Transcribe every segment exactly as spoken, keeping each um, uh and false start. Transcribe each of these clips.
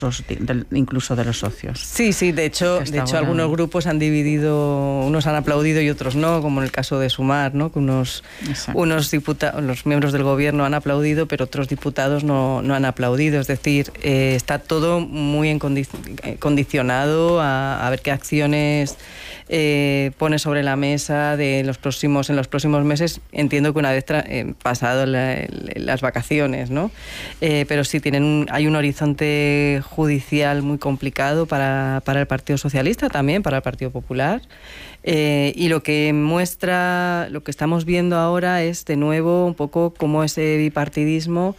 incluso de los socios. Sí, sí, de hecho, de hecho ahora... algunos grupos han dividido, unos han aplaudido y otros no, como en el caso de Sumar, ¿no? Que unos, unos diputados, los miembros del gobierno han aplaudido, pero otros diputados no, no han aplaudido. Es decir, eh, está todo muy encondi- condicionado a, a ver qué acciones eh, pone sobre la mesa de los próximos, en los próximos meses. Entiendo que una vez tra- eh, pasado la, las vacaciones, ¿no? Eh, pero sí tienen un, hay un horizonte judicial muy complicado para, para el Partido Socialista, también para el Partido Popular. Eh, y lo que muestra, lo que estamos viendo ahora es de nuevo un poco cómo ese bipartidismo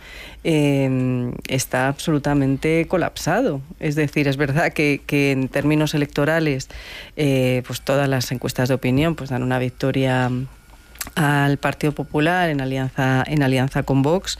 eh, está absolutamente colapsado. Es decir, es verdad que, que en términos electorales eh, pues todas las encuestas de opinión pues dan una victoria al Partido Popular en alianza, en alianza con Vox,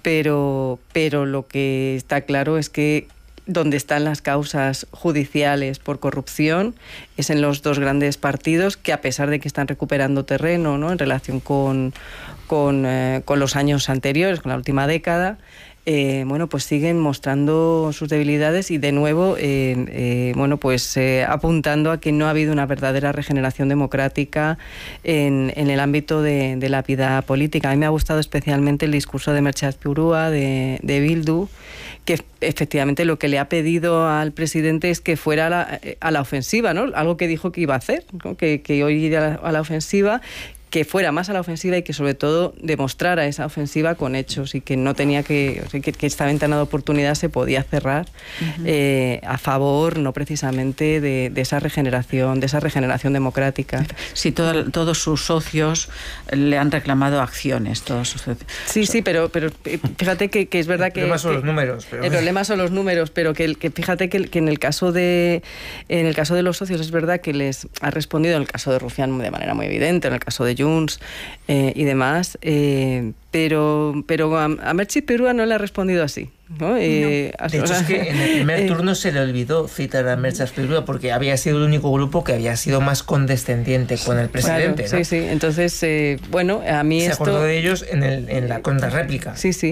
pero, pero lo que está claro es que donde están las causas judiciales por corrupción es en los dos grandes partidos que, a pesar de que están recuperando terreno, ¿no?, en relación con, con, eh, con los años anteriores, con la última década, Eh, bueno, pues siguen mostrando sus debilidades y de nuevo, eh, eh, bueno, pues eh, apuntando a que no ha habido una verdadera regeneración democrática en, en el ámbito de, de la vida política. A mí me ha gustado especialmente el discurso de Merche Azpirua, de, de Bildu, que efectivamente lo que le ha pedido al presidente es que fuera a la, a la ofensiva, ¿no? Algo que dijo que iba a hacer, ¿no? que, que hoy iría a la, a la ofensiva, que fuera más a la ofensiva y que sobre todo demostrara esa ofensiva con hechos y que no tenía que, o sea, que, que esta ventana de oportunidad se podía cerrar uh-huh. eh, a favor, no precisamente de, de esa regeneración, de esa regeneración democrática. Sí, todo, todos sus socios le han reclamado acciones, todos sus socios. Sí, sí, pero, pero fíjate que, que es verdad que... El problema son que, los números. Pero... El problema son los números, pero que, que fíjate que, que en el caso de en el caso de los socios es verdad que les ha respondido, en el caso de Rufián de manera muy evidente, en el caso de Junts eh, y demás, eh, pero, pero a, a Merche Azpirua no le ha respondido así, ¿no? Eh, no. De hecho, es que en el primer turno se le olvidó citar a Merche Azpirua porque había sido el único grupo que había sido más condescendiente con el presidente. Claro, ¿no? Sí, sí. Entonces, eh, bueno, a mí se esto... acordó de ellos en, el, en la contrarréplica. Sí, sí.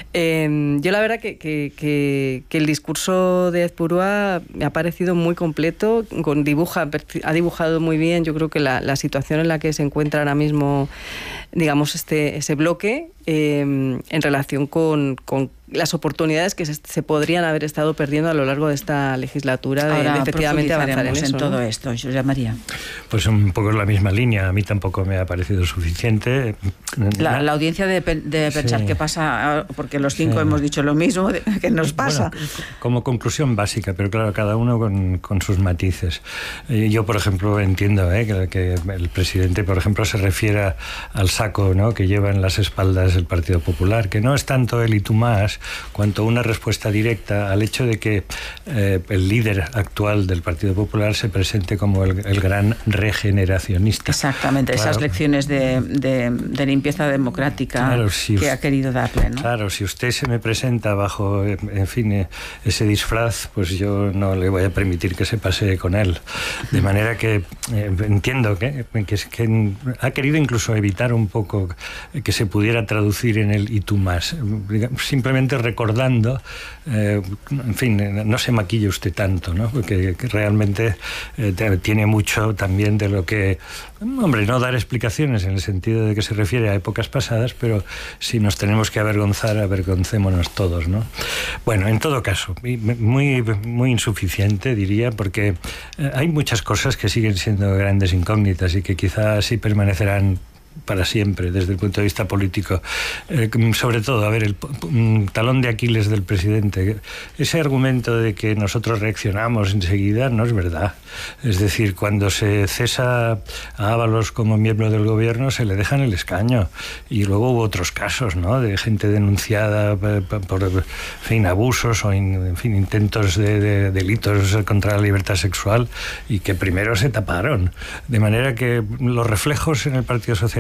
Eh, yo la verdad que, que, que, que el discurso de Azpirua me ha parecido muy completo, con dibuja, ha dibujado muy bien, yo creo que la, la situación en la que se encuentra ahora mismo, digamos, este ese bloque, eh, en relación con, con las oportunidades que se, se podrían haber estado perdiendo a lo largo de esta legislatura de, de efectivamente avanzar en eso, en ¿no? todo esto. Josep María. Pues un poco la misma línea. A mí tampoco me ha parecido suficiente. La, la audiencia de, de pensar sí. qué pasa, porque los cinco sí. hemos dicho lo mismo, que nos pasa. Bueno, como conclusión básica, pero claro, cada uno con, con sus matices. Yo, por ejemplo, entiendo ¿eh? que, que el presidente, por ejemplo, se refiera al saco, ¿no?, que lleva en las espaldas el Partido Popular, que no es tanto él y tú más, cuanto una respuesta directa al hecho de que eh, el líder actual del Partido Popular se presente como el, el gran regeneracionista. Exactamente, claro. Esas lecciones de, de, de limpieza democrática claro, si que usted, ha querido darle, ¿no? Claro, si usted se me presenta bajo, en fin, ese disfraz, pues yo no le voy a permitir que se pasee con él. De manera que eh, entiendo que, que, que ha querido incluso evitar un poco que se pudiera traducir en el y tú más. Simplemente recordando, eh, en fin, no se maquille usted tanto, ¿no? Porque realmente eh, tiene mucho también de lo que, hombre, no dar explicaciones en el sentido de que se refiere a épocas pasadas, pero si nos tenemos que avergonzar, avergoncémonos todos, ¿no? Bueno, en todo caso, muy, muy insuficiente, diría, porque hay muchas cosas que siguen siendo grandes incógnitas y que quizás sí permanecerán para siempre desde el punto de vista político. Eh, sobre todo, a ver, el um, talón de Aquiles del presidente, ese argumento de que nosotros reaccionamos enseguida no es verdad. Es decir, cuando se cesa a Ábalos como miembro del gobierno se le deja en el escaño, y luego hubo otros casos, ¿no?, de gente denunciada por, en fin, abusos o in, en fin, intentos de, de delitos contra la libertad sexual y que primero se taparon, de manera que los reflejos en el Partido Socialista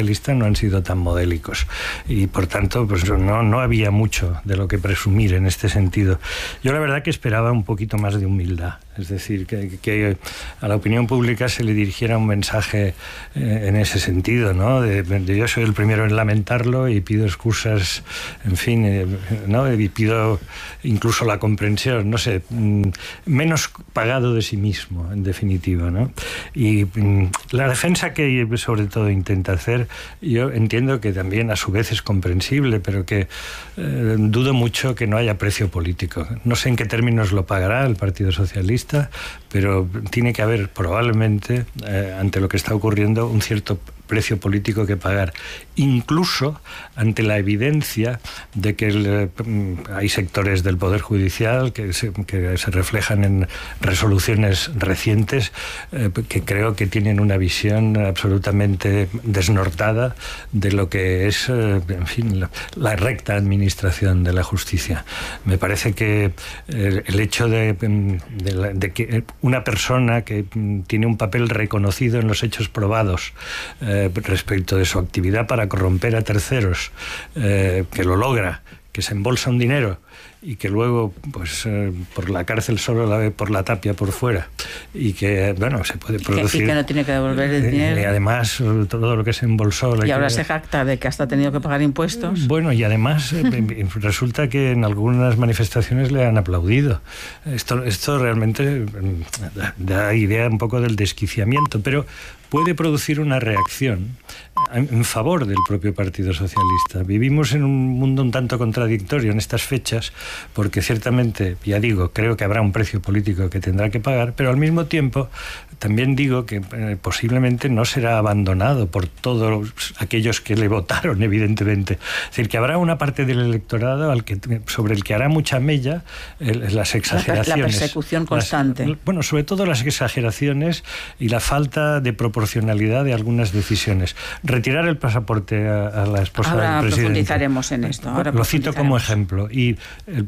Socialista no han sido tan modélicos y por tanto pues no, no había mucho de lo que presumir en este sentido. Yo la verdad que esperaba un poquito más de humildad, es decir, que, que a la opinión pública se le dirigiera un mensaje eh, en ese sentido, ¿no? De, de yo soy el primero en lamentarlo y pido excusas, en fin, eh, ¿no? Y pido incluso la comprensión, no sé, menos pagado de sí mismo, en definitiva, ¿no? Y la defensa que sobre todo intenta hacer, yo entiendo que también a su vez es comprensible, pero que eh, dudo mucho que no haya precio político. No sé en qué términos lo pagará el Partido Socialista, pero tiene que haber probablemente, eh, ante lo que está ocurriendo, un cierto precio político que pagar, incluso ante la evidencia de que el, hay sectores del Poder Judicial que se, que se reflejan en resoluciones recientes eh, que creo que tienen una visión absolutamente desnortada de lo que es, eh, en fin, la, la recta administración de la justicia. Me parece que eh, el hecho de, de, la, de que una persona que tiene un papel reconocido en los hechos probados eh, respecto de su actividad para corromper a terceros, eh, que lo logra, que se embolsa un dinero y que luego, pues, eh, por la cárcel solo la ve por la tapia por fuera y que, bueno, se puede producir... Y que, y que no tiene que devolver el dinero. Y además, todo lo que se embolsó... Y ahora que... se jacta de que hasta ha tenido que pagar impuestos. Bueno, y además eh, resulta que en algunas manifestaciones le han aplaudido. Esto, esto realmente da, da idea un poco del desquiciamiento, pero puede producir una reacción en favor del propio Partido Socialista. Vivimos en un mundo un tanto contradictorio en estas fechas, porque ciertamente, ya digo, creo que habrá un precio político que tendrá que pagar, pero al mismo tiempo también digo que eh, posiblemente no será abandonado por todos aquellos que le votaron, evidentemente. Es decir, que habrá una parte del electorado al que, sobre el que hará mucha mella eh, las exageraciones. La, la persecución constante. Las, bueno, sobre todo las exageraciones y la falta de proporcionalidad de algunas decisiones. Retirar el pasaporte a, a la esposa ahora del presidente. Profundizaremos en esto. Ahora Lo cito como ejemplo. Y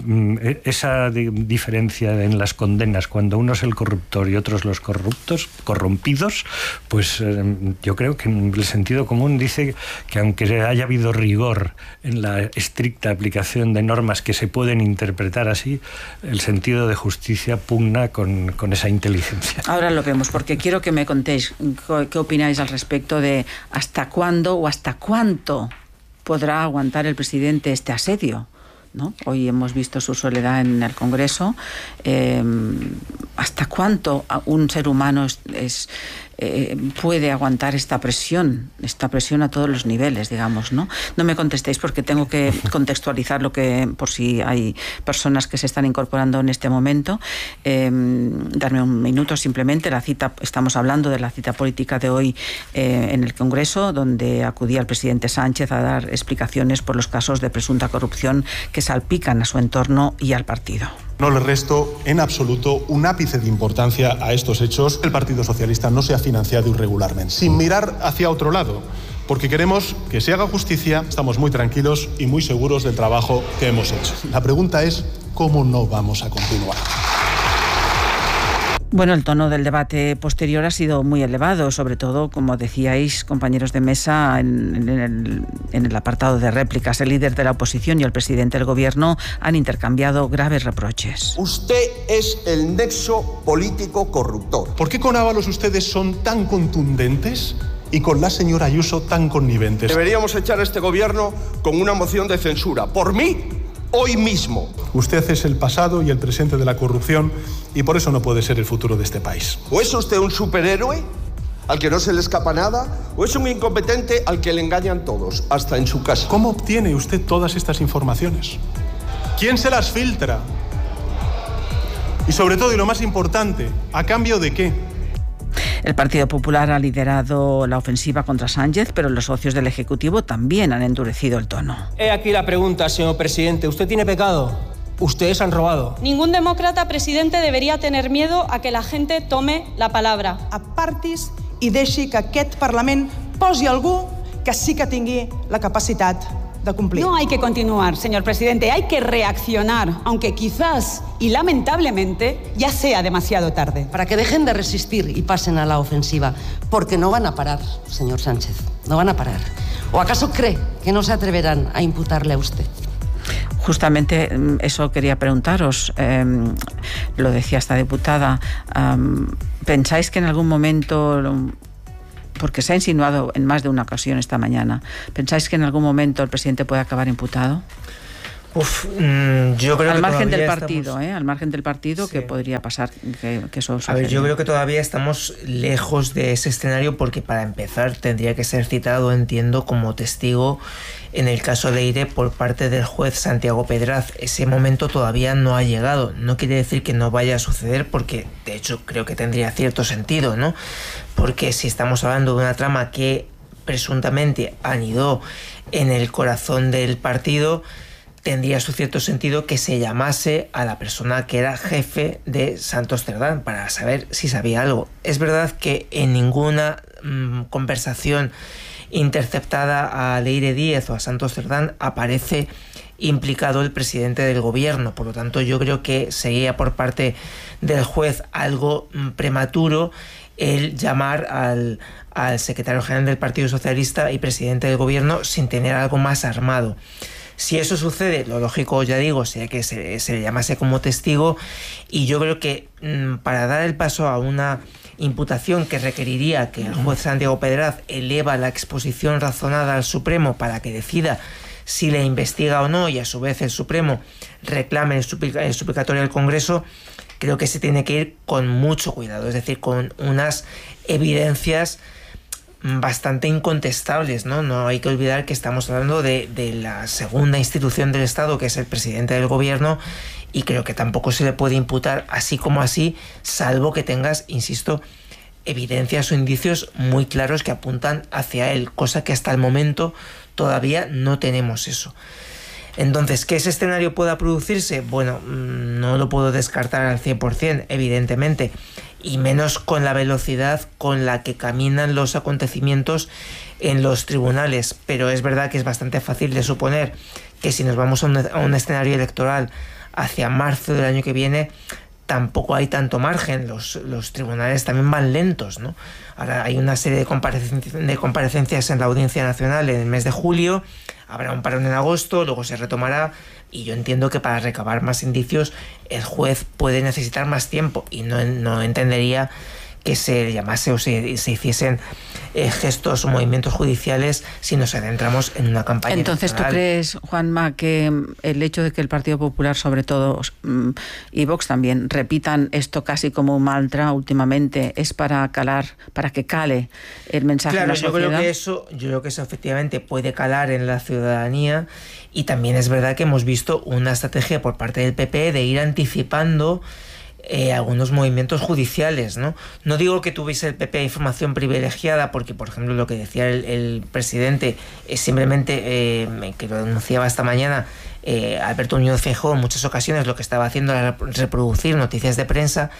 eh, esa de, diferencia en las condenas, cuando uno es el corruptor y otros los corruptos, corrompidos, pues eh, yo creo que el sentido común dice que aunque haya habido rigor en la estricta aplicación de normas que se pueden interpretar así, el sentido de justicia pugna con, con esa inteligencia. Ahora lo vemos, porque quiero que me contéis qué opináis al respecto de hasta cuándo o hasta cuánto podrá aguantar el presidente este asedio, ¿no? Hoy hemos visto su soledad en el Congreso. Eh, ¿Hasta cuánto un ser humano es, es, eh, puede aguantar esta presión, esta presión a todos los niveles, digamos, ¿no? No me contestéis porque tengo que contextualizar lo que, por si hay personas que se están incorporando en este momento. Eh, darme un minuto simplemente. La cita, estamos hablando de la cita política de hoy eh, en el Congreso, donde acudía el presidente Sánchez a dar explicaciones por los casos de presunta corrupción que salpican a su entorno y al partido. No le resto en absoluto un ápice de importancia a estos hechos. El Partido Socialista no se ha financiado irregularmente, sin mirar hacia otro lado, porque queremos que se haga justicia. Estamos muy tranquilos y muy seguros del trabajo que hemos hecho. La pregunta es, ¿cómo no vamos a continuar? Bueno, el tono del debate posterior ha sido muy elevado, sobre todo, como decíais, compañeros de mesa, en, en, el, en el apartado de réplicas. El líder de la oposición y el presidente del gobierno han intercambiado graves reproches. Usted es el nexo político corruptor. ¿Por qué con Ábalos ustedes son tan contundentes y con la señora Ayuso tan conniventes? Deberíamos echar a este gobierno con una moción de censura. Por mí, hoy mismo. Usted es el pasado y el presente de la corrupción y por eso no puede ser el futuro de este país. ¿O es usted un superhéroe al que no se le escapa nada? ¿O es un incompetente al que le engañan todos, hasta en su casa? ¿Cómo obtiene usted todas estas informaciones? ¿Quién se las filtra? Y sobre todo, y lo más importante, ¿a cambio de qué? El Partido Popular ha liderado la ofensiva contra Sánchez, pero los socios del Ejecutivo también han endurecido el tono. He aquí la pregunta, señor presidente. ¿Usted tiene pecado? Ustedes han robado. Ningún demòcrata, presidente, debería tener miedo a que la gente tome la palabra. Apartis i deixi que aquest Parlament posi algú que sí que tingui la capacitat de cumplir. No hay que continuar, señor presidente, hay que reaccionar, aunque quizás y lamentablemente ya sea demasiado tarde. Para que dejen de resistir y pasen a la ofensiva, porque no van a parar, señor Sánchez, no van a parar. ¿O acaso cree que no se atreverán a imputarle a usted? Justamente eso quería preguntaros. Eh, lo decía esta diputada. Um, ¿Pensáis que en algún momento, porque se ha insinuado en más de una ocasión esta mañana, ¿pensáis que en algún momento el presidente puede acabar imputado? Uf, mmm, yo creo al que margen del partido, estamos... ¿eh? Al margen del partido, sí. Que podría pasar que, que eso suceda. A ver, yo creo que todavía estamos lejos de ese escenario porque para empezar tendría que ser citado, entiendo, como testigo en el caso Leire por parte del juez Santiago Pedraz. Ese momento todavía no ha llegado. No quiere decir que no vaya a suceder porque, de hecho, creo que tendría cierto sentido, ¿no? Porque si estamos hablando de una trama que presuntamente anidó en el corazón del partido, tendría su cierto sentido que se llamase a la persona que era jefe de Santos Cerdán para saber si sabía algo. Es verdad que en ninguna mmm, conversación interceptada a Leire Díez o a Santos Cerdán aparece implicado el presidente del gobierno. Por lo tanto, yo creo que sería por parte del juez algo mmm, prematuro el llamar al, al secretario general del Partido Socialista y presidente del gobierno sin tener algo más armado. Si eso sucede, lo lógico, ya digo, sería que se, se le llamase como testigo, y yo creo que mmm, para dar el paso a una imputación que requeriría que el juez Santiago Pedraz eleva la exposición razonada al Supremo para que decida si le investiga o no, y a su vez el Supremo reclame el, suplica, el suplicatorio del Congreso, creo que se tiene que ir con mucho cuidado, es decir, con unas evidencias bastante incontestables, ¿no? No hay que olvidar que estamos hablando de, de la segunda institución del Estado, que es el presidente del gobierno, y creo que tampoco se le puede imputar así como así, salvo que tengas, insisto, evidencias o indicios muy claros que apuntan hacia él, cosa que hasta el momento todavía no tenemos eso. Entonces, ¿que ese escenario pueda producirse? Bueno, no lo puedo descartar al cien por ciento, evidentemente, y menos con la velocidad con la que caminan los acontecimientos en los tribunales, pero es verdad que es bastante fácil de suponer que si nos vamos a un, a un escenario electoral hacia marzo del año que viene, tampoco hay tanto margen, los, los tribunales también van lentos, ¿no? Ahora hay una serie de, comparecencias, de comparecencias en la Audiencia Nacional en el mes de julio, habrá un parón en agosto, luego se retomará, y yo entiendo que para recabar más indicios el juez puede necesitar más tiempo, y no, no entendería que se llamase o se, se hiciesen eh, gestos o movimientos judiciales si nos adentramos en una campaña Entonces, electoral. ¿Tú crees, Juanma, que el hecho de que el Partido Popular, sobre todo, mm, y Vox también, repitan esto casi como un mantra últimamente, es para calar, para que cale el mensaje claro, de la sociedad? Yo creo que eso, yo creo que eso efectivamente puede calar en la ciudadanía, y también es verdad que hemos visto una estrategia por parte del P P de ir anticipando Eh, algunos movimientos judiciales, ¿no? No digo que tuviese el P P información privilegiada, porque, por ejemplo, lo que decía el, el presidente es simplemente, eh, que lo denunciaba esta mañana, eh, Alberto Núñez Feijóo en muchas ocasiones lo que estaba haciendo era reproducir noticias de prensa,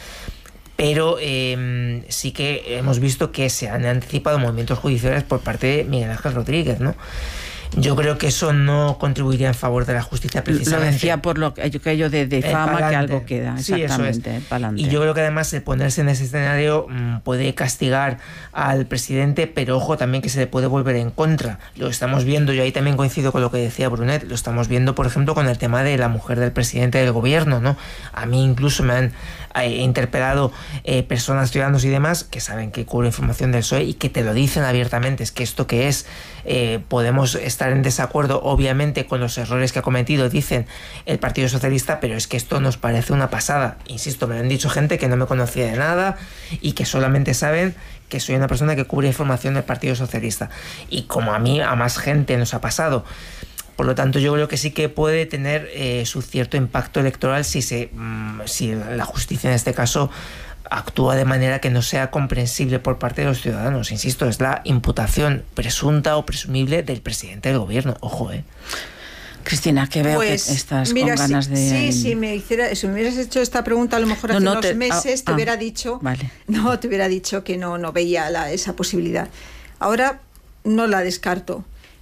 pero eh, sí que hemos visto que se han anticipado movimientos judiciales por parte de Miguel Ángel Rodríguez, ¿no? Yo creo que eso no contribuiría en favor de la justicia, precisamente. Lo decía por lo que aquello de, de fama, que algo queda, exactamente. Sí, eso es. Y yo creo que además el ponerse en ese escenario mmm, puede castigar al presidente, pero ojo también que se le puede volver en contra. Lo estamos viendo, yo ahí también coincido con lo que decía Brunet, lo estamos viendo, por ejemplo, con el tema de la mujer del presidente del gobierno, ¿no? A mí incluso me han eh, interpelado eh, personas, ciudadanos y demás, que saben que cubre información del P S O E y que te lo dicen abiertamente, es que esto que es, eh, podemos estar en desacuerdo obviamente con los errores que ha cometido, dicen el Partido Socialista, pero es que esto nos parece una pasada. Insisto, me lo han dicho gente que no me conocía de nada y que solamente saben que soy una persona que cubre información del Partido Socialista, y como a mí, a más gente nos ha pasado. Por lo tanto, yo creo que sí que puede tener eh, su cierto impacto electoral si, se, mmm, si la justicia en este caso actúa de manera que no sea comprensible por parte de los ciudadanos. Insisto, es la imputación presunta o presumible del presidente del gobierno. Ojo, ¿eh? Cristina, que veo pues, que estás mira, con ganas si, de... Sí, sí, me hiciera, si me hubieras hecho esta pregunta a lo mejor hace no, no, unos te, meses, ah, te hubiera ah, dicho... Vale. No, te hubiera dicho que no, no veía la, esa posibilidad. Ahora no la descarto.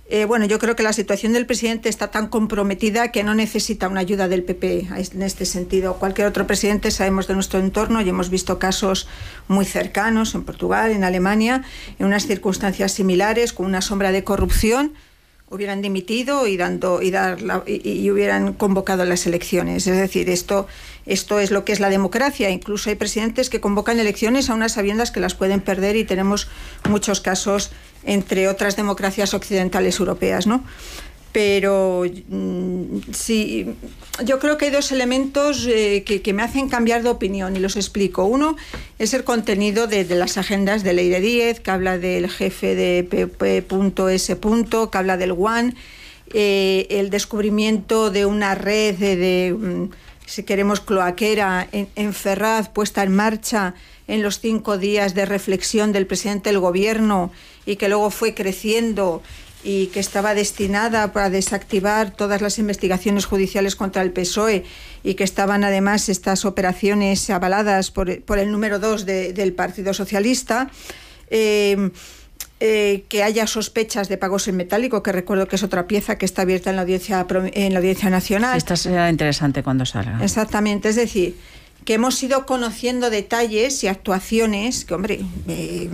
Eh, bueno, yo creo que la situación del presidente está tan comprometida que no necesita una ayuda del P P en este sentido. Cualquier otro presidente, sabemos de nuestro entorno y hemos visto casos muy cercanos en Portugal, en Alemania, en unas circunstancias similares, con una sombra de corrupción, hubieran dimitido y dando y dar la, y, y hubieran convocado las elecciones. Es decir, esto esto es lo que es la democracia. Incluso hay presidentes que convocan elecciones a unas sabiendas que las pueden perder, y tenemos muchos casos entre otras democracias occidentales europeas, ¿no? Pero mmm, sí, yo creo que hay dos elementos eh, que, que me hacen cambiar de opinión, y los explico. Uno es el contenido de, de las agendas de Leire Díez, que habla del jefe de P P S, que habla del One, eh, el descubrimiento de una red de, de si queremos, cloaquera en, en Ferraz, puesta en marcha en los cinco días de reflexión del presidente del gobierno, y que luego fue creciendo y que estaba destinada para desactivar todas las investigaciones judiciales contra el P S O E, y que estaban además estas operaciones avaladas por, por el número dos de, del Partido Socialista. Eh, eh, que haya sospechas de pagos en metálico, que recuerdo que es otra pieza que está abierta en la Audiencia, en la audiencia Nacional. Sí, esta será interesante cuando salga. Exactamente, es decir, que hemos ido conociendo detalles y actuaciones que, hombre, eh,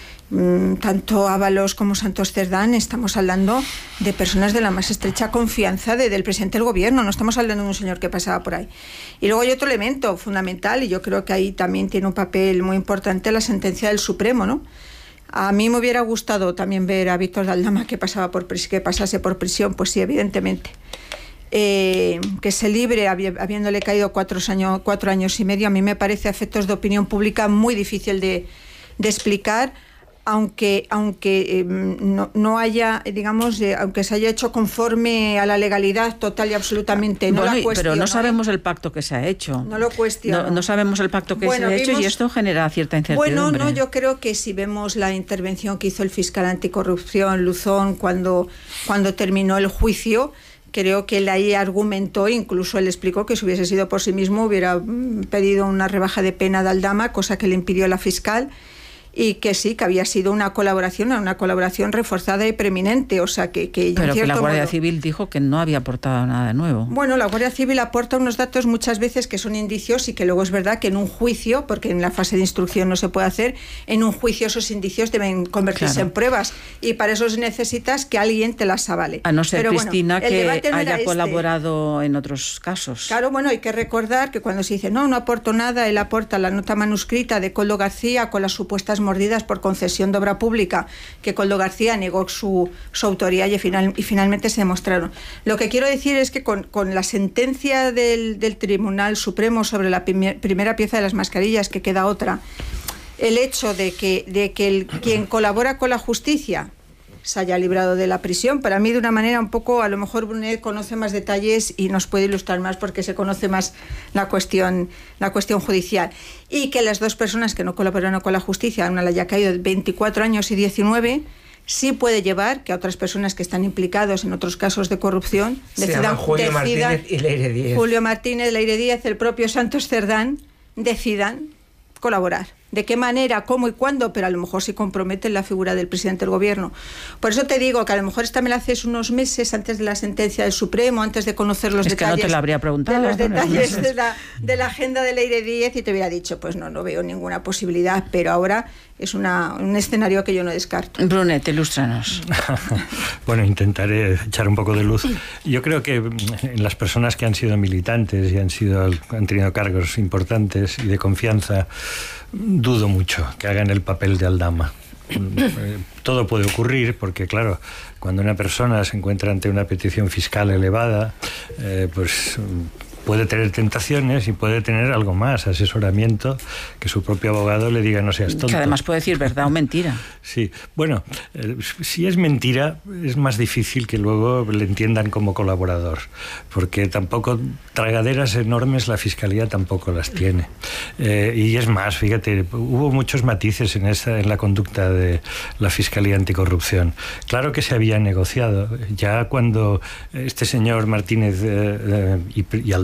tanto Ábalos como Santos Cerdán, estamos hablando de personas de la más estrecha confianza de, del presidente del gobierno, no estamos hablando de un señor que pasaba por ahí. Y luego hay otro elemento fundamental, y yo creo que ahí también tiene un papel muy importante la sentencia del Supremo, ¿no? A mí me hubiera gustado también ver a Víctor de Aldama que, pasaba por, que pasase por prisión, pues sí, evidentemente. Eh, que se libre habi habiéndole caído cuatro años, cuatro años y medio, a mí me parece a efectos de opinión pública muy difícil de, de explicar, aunque aunque eh, no, no haya, digamos, eh, aunque se haya hecho conforme a la legalidad total y absolutamente. No bueno, la cuestiono, pero no sabemos el pacto que se ha hecho. No lo cuestiono. No, no sabemos el pacto que bueno, se ha vimos, hecho, y esto genera cierta incertidumbre. Bueno, no, yo creo que si vemos la intervención que hizo el fiscal anticorrupción, Luzón, cuando, cuando terminó el juicio, creo que él ahí argumentó, incluso él explicó que si hubiese sido por sí mismo hubiera pedido una rebaja de pena de Aldama, cosa que le impidió la fiscal, y que sí, que había sido una colaboración, una colaboración reforzada y preeminente, o sea que... que Pero que la Guardia modo, Civil dijo que no había aportado nada nuevo. Bueno, la Guardia Civil aporta unos datos muchas veces que son indicios, y que luego es verdad que en un juicio, porque en la fase de instrucción no se puede hacer, en un juicio esos indicios deben convertirse claro. en pruebas, y para eso necesitas que alguien te las avale. A no ser, Pero Cristina, bueno, que no haya este. colaborado en otros casos. Claro, bueno, hay que recordar que cuando se dice no, no aporto nada, él aporta la nota manuscrita de Coldo García con las supuestas mordidas por concesión de obra pública, que Coldo García negó su, su autoría, y, final, y finalmente se demostraron. Lo que quiero decir es que con, con la sentencia del, del Tribunal Supremo sobre la primer, primera pieza de las mascarillas, que queda otra, el hecho de que, de que el, quien colabora con la justicia se haya librado de la prisión, para mí de una manera un poco, a lo mejor Brunet conoce más detalles y nos puede ilustrar más porque se conoce más la cuestión, la cuestión judicial, y que las dos personas que no colaboraron con la justicia, una le haya caído veinticuatro años y diecinueve, sí puede llevar que a otras personas que están implicados en otros casos de corrupción se decidan, Julio decidan Martínez y Leire Díez. Julio Martínez, Leire Díez, el propio Santos Cerdán, decidan colaborar. ¿De qué manera, cómo y cuándo? Pero a lo mejor se compromete la figura del presidente del gobierno. Por eso te digo que a lo mejor esta me la haces unos meses antes de la sentencia del Supremo, antes de conocer los es detalles. Que no te la habría preguntado. De los detalles de la, de la agenda de Leire Díez, y te hubiera dicho, pues no, no veo ninguna posibilidad, pero ahora es una, un escenario que yo no descarto. Brunet, ilústranos. Bueno, intentaré echar un poco de luz. Yo creo que en las personas que han sido militantes y han, sido, han tenido cargos importantes y de confianza, dudo mucho que hagan el papel de Aldama. Todo puede ocurrir porque, claro, cuando una persona se encuentra ante una petición fiscal elevada, eh, pues puede tener tentaciones y puede tener algo más, asesoramiento, que su propio abogado le diga no seas tonto. Que además puede decir verdad o mentira. Sí, bueno, eh, si es mentira es más difícil que luego le entiendan como colaborador, porque tampoco tragaderas enormes la Fiscalía tampoco las tiene. Eh, y es más, fíjate, hubo muchos matices en, esta, en la conducta de la Fiscalía Anticorrupción. Claro que se había negociado, ya cuando este señor Martínez eh, eh, y, y Aldama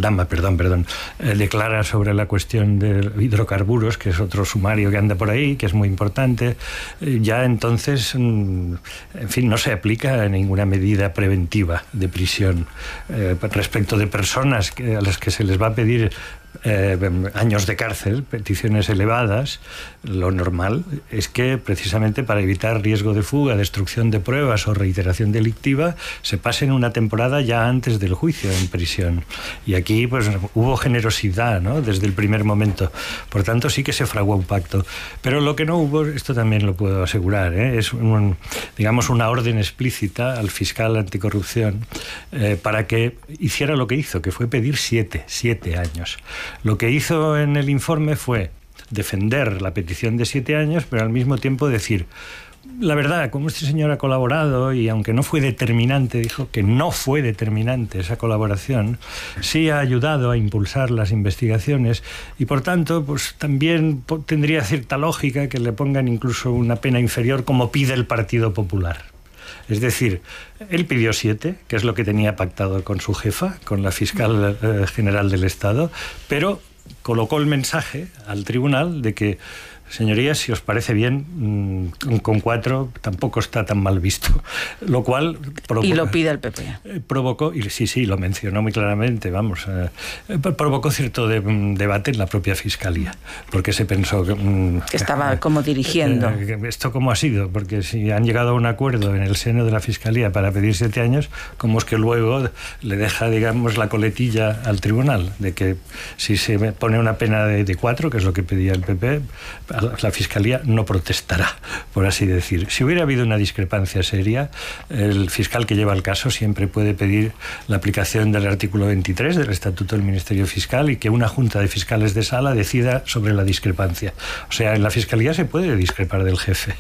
Aldama, perdón, perdón, eh, declara sobre la cuestión de hidrocarburos, que es otro sumario que anda por ahí, que es muy importante, eh, ya entonces, mm, en fin, no se aplica ninguna medida preventiva de prisión eh, respecto de personas que, a las que se les va a pedir Eh, años de cárcel, peticiones elevadas. Lo normal es que precisamente para evitar riesgo de fuga, destrucción de pruebas o reiteración delictiva se pasen una temporada ya antes del juicio en prisión. Y aquí pues hubo generosidad, ¿no?, desde el primer momento. Por tanto sí que se fraguó un pacto. Pero lo que no hubo, esto también lo puedo asegurar, ¿eh?, es un, digamos una orden explícita al fiscal anticorrupción eh, para que hiciera lo que hizo, que fue pedir siete, siete años. Lo que hizo en el informe fue defender la petición de siete años, pero al mismo tiempo decir, la verdad, como este señor ha colaborado, y aunque no fue determinante, dijo que no fue determinante esa colaboración, sí ha ayudado a impulsar las investigaciones y por tanto pues también tendría cierta lógica que le pongan incluso una pena inferior como pide el Partido Popular. Es decir, él pidió siete, que es lo que tenía pactado con su jefa, con la fiscal eh, general del Estado, pero colocó el mensaje al tribunal de que, señorías, si os parece bien, con cuatro tampoco está tan mal visto. Lo cual... Provo- y lo pide el P P. Eh, provocó, y sí, sí, lo mencionó muy claramente, vamos, eh, provocó cierto de, debate en la propia Fiscalía, porque se pensó que... Mm, que estaba como dirigiendo. Eh, ¿Esto cómo ha sido? Porque si han llegado a un acuerdo en el seno de la Fiscalía para pedir siete años, ¿cómo es que luego le deja, digamos, la coletilla al tribunal? De que si se pone una pena de, de cuatro, que es lo que pedía el P P, la Fiscalía no protestará, por así decir. Si hubiera habido una discrepancia seria, el fiscal que lleva el caso siempre puede pedir la aplicación del artículo veintitrés del Estatuto del Ministerio Fiscal y que una junta de fiscales de sala decida sobre la discrepancia. O sea, en la Fiscalía se puede discrepar del jefe.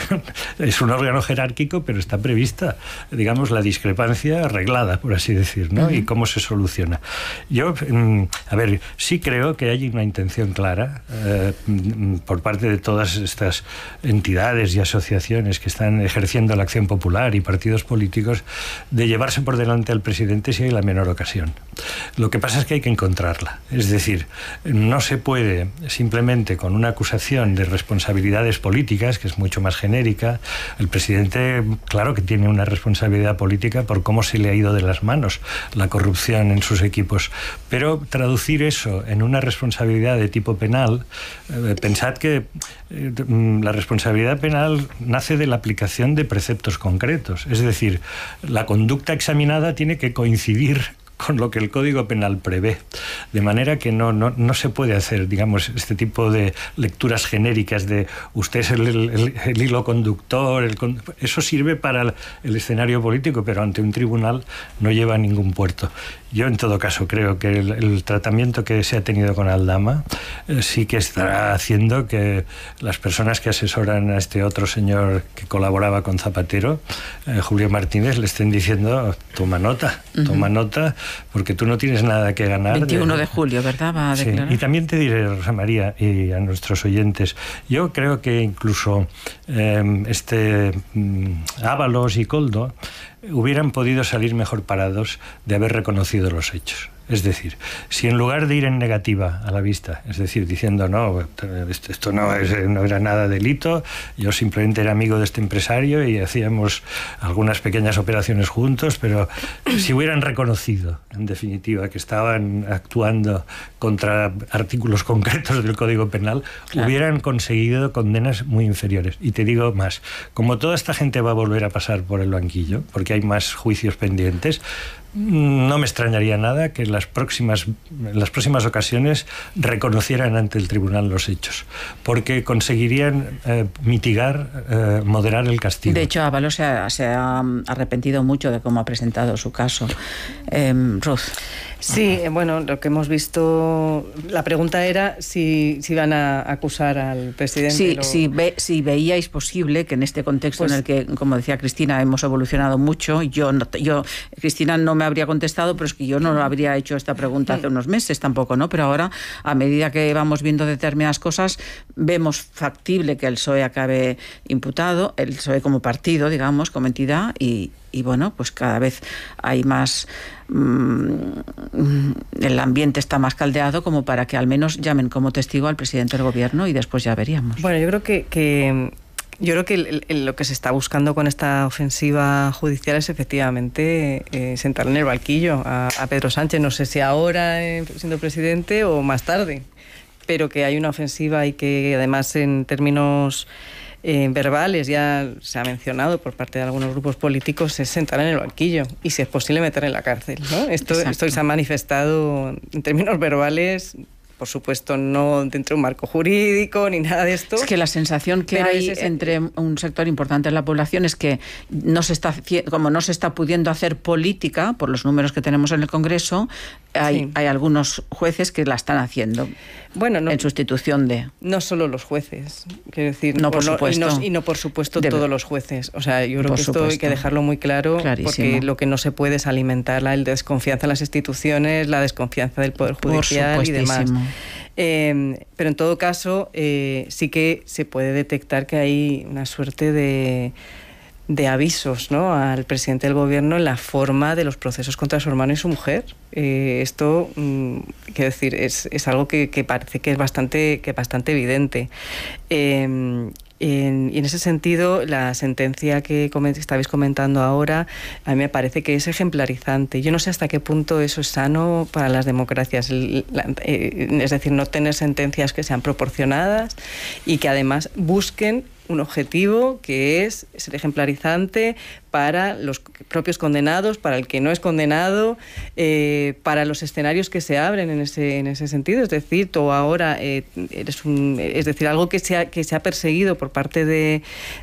Es un órgano jerárquico, pero está prevista, digamos, la discrepancia arreglada, por así decir, ¿no? Uh-huh. Y cómo se soluciona. Yo, a ver, sí creo que hay una intención clara eh, por parte de todas estas entidades y asociaciones que están ejerciendo la acción popular y partidos políticos de llevarse por delante al presidente si hay la menor ocasión. Lo que pasa es que hay que encontrarla. Es decir, no se puede simplemente con una acusación de responsabilidades políticas, que es mucho más genérica. El presidente, claro que tiene una responsabilidad política por cómo se le ha ido de las manos la corrupción en sus equipos, pero traducir eso en una responsabilidad de tipo penal, eh, pensad que eh, la responsabilidad penal nace de la aplicación de preceptos concretos. Es decir, la conducta examinada tiene que coincidir con lo que el Código Penal prevé. De manera que no, no, no se puede hacer, digamos, este tipo de lecturas genéricas de usted es el, el, el hilo conductor. El, eso sirve para el, el escenario político, pero ante un tribunal no lleva a ningún puerto. Yo, en todo caso, creo que el, el tratamiento que se ha tenido con Aldama eh, sí que estará haciendo que las personas que asesoran a este otro señor que colaboraba con Zapatero, eh, Julio Martínez, le estén diciendo, toma nota, toma uh-huh. nota, porque tú no tienes nada que ganar. veintiuno de, de julio, ¿verdad? Va a declarar. Sí. Y también te diré, Rosa María, y a nuestros oyentes, yo creo que incluso eh, este mm, Ábalos y Koldo hubieran podido salir mejor parados de haber reconocido los hechos. Es decir, si en lugar de ir en negativa a la vista, es decir, diciendo no, esto no, es, no era nada delito, yo simplemente era amigo de este empresario y hacíamos algunas pequeñas operaciones juntos, pero si hubieran reconocido, en definitiva, que estaban actuando contra artículos concretos del Código Penal, claro, hubieran conseguido condenas muy inferiores. Y te digo más, como toda esta gente va a volver a pasar por el banquillo, porque hay más juicios pendientes, no me extrañaría nada que en las próximas, en las próximas ocasiones reconocieran ante el tribunal los hechos, porque conseguirían eh, mitigar, eh, moderar el castigo. De hecho, Ábalos se ha, se ha arrepentido mucho de cómo ha presentado su caso. Eh, Ruth. Sí, bueno, lo que hemos visto, la pregunta era si, si iban a acusar al presidente. Sí, lo... si, ve, si veíais posible que en este contexto pues, en el que, como decía Cristina, hemos evolucionado mucho, yo, no, yo Cristina no me habría contestado, pero es que yo no habría hecho esta pregunta hace unos meses tampoco, ¿no? Pero ahora, a medida que vamos viendo determinadas cosas, vemos factible que el P S O E acabe imputado, el P S O E como partido, digamos, como entidad, y y bueno, pues cada vez hay más, mmm, el ambiente está más caldeado como para que al menos llamen como testigo al presidente del gobierno y después ya veríamos. Bueno, yo creo que, que yo creo que el, el, lo que se está buscando con esta ofensiva judicial es efectivamente eh, sentar en el banquillo a, a Pedro Sánchez, no sé si ahora eh, siendo presidente o más tarde, pero que hay una ofensiva y que además en términos eh, verbales ya se ha mencionado por parte de algunos grupos políticos, es sentar en el banquillo y si es posible meter en la cárcel, ¿no? Esto, esto se ha manifestado en términos verbales. Por supuesto, no dentro de un marco jurídico ni nada de esto. Es que la sensación que Pero hay ese, entre un sector importante de la población es que no se está, como no se está pudiendo hacer política por los números que tenemos en el Congreso, hay, sí. hay algunos jueces que la están haciendo. Bueno, no, en sustitución de... No solo los jueces, quiero decir, no, por no, supuesto. Y no, y no por supuesto Debe. todos los jueces. O sea, yo creo por que esto supuesto. hay que dejarlo muy claro. Clarísimo. Porque lo que no se puede es alimentar la desconfianza en las instituciones, la desconfianza del Poder Judicial y demás. Eh, pero en todo caso, eh, sí que se puede detectar que hay una suerte de... de avisos, ¿no?, al presidente del gobierno en la forma de los procesos contra su hermano y su mujer. Eh, esto, mmm, quiero decir, es, es algo que, que parece que es bastante, que bastante evidente. Eh, En, y en ese sentido, la sentencia que coment- estabais comentando ahora, a mí me parece que es ejemplarizante. Yo no sé hasta qué punto eso es sano para las democracias. La, eh, es decir, no tener sentencias que sean proporcionadas y que además busquen un objetivo que es ser ejemplarizante para los propios condenados, para el que no es condenado, eh, para los escenarios que se abren en ese, en ese sentido. Es decir, tú ahora eh, eres un, es decir, algo que se ha, que se ha perseguido por parte de,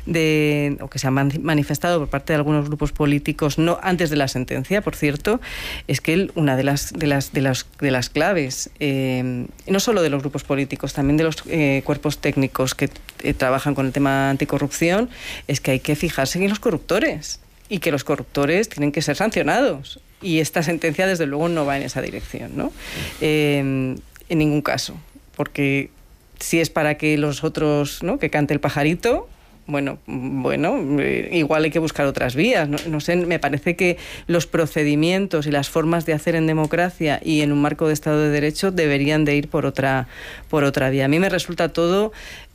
de o que se ha manifestado por parte de algunos grupos políticos, no antes de la sentencia, por cierto, es que el, una de las de las de las de las claves, eh, no solo de los grupos políticos, también de los eh, cuerpos técnicos que eh, trabajan con el tema anticorrupción, es que hay que fijarse en los corruptores y que los corruptores tienen que ser sancionados. Y esta sentencia, desde luego, no va en esa dirección, ¿no? Eh, en ningún caso. Porque si es para que los otros, ¿no?, que cante el pajarito, bueno, bueno, eh, igual hay que buscar otras vías. No, no sé, me parece que los procedimientos y las formas de hacer en democracia y en un marco de Estado de Derecho deberían de ir por otra, por otra vía. A mí me resulta todo...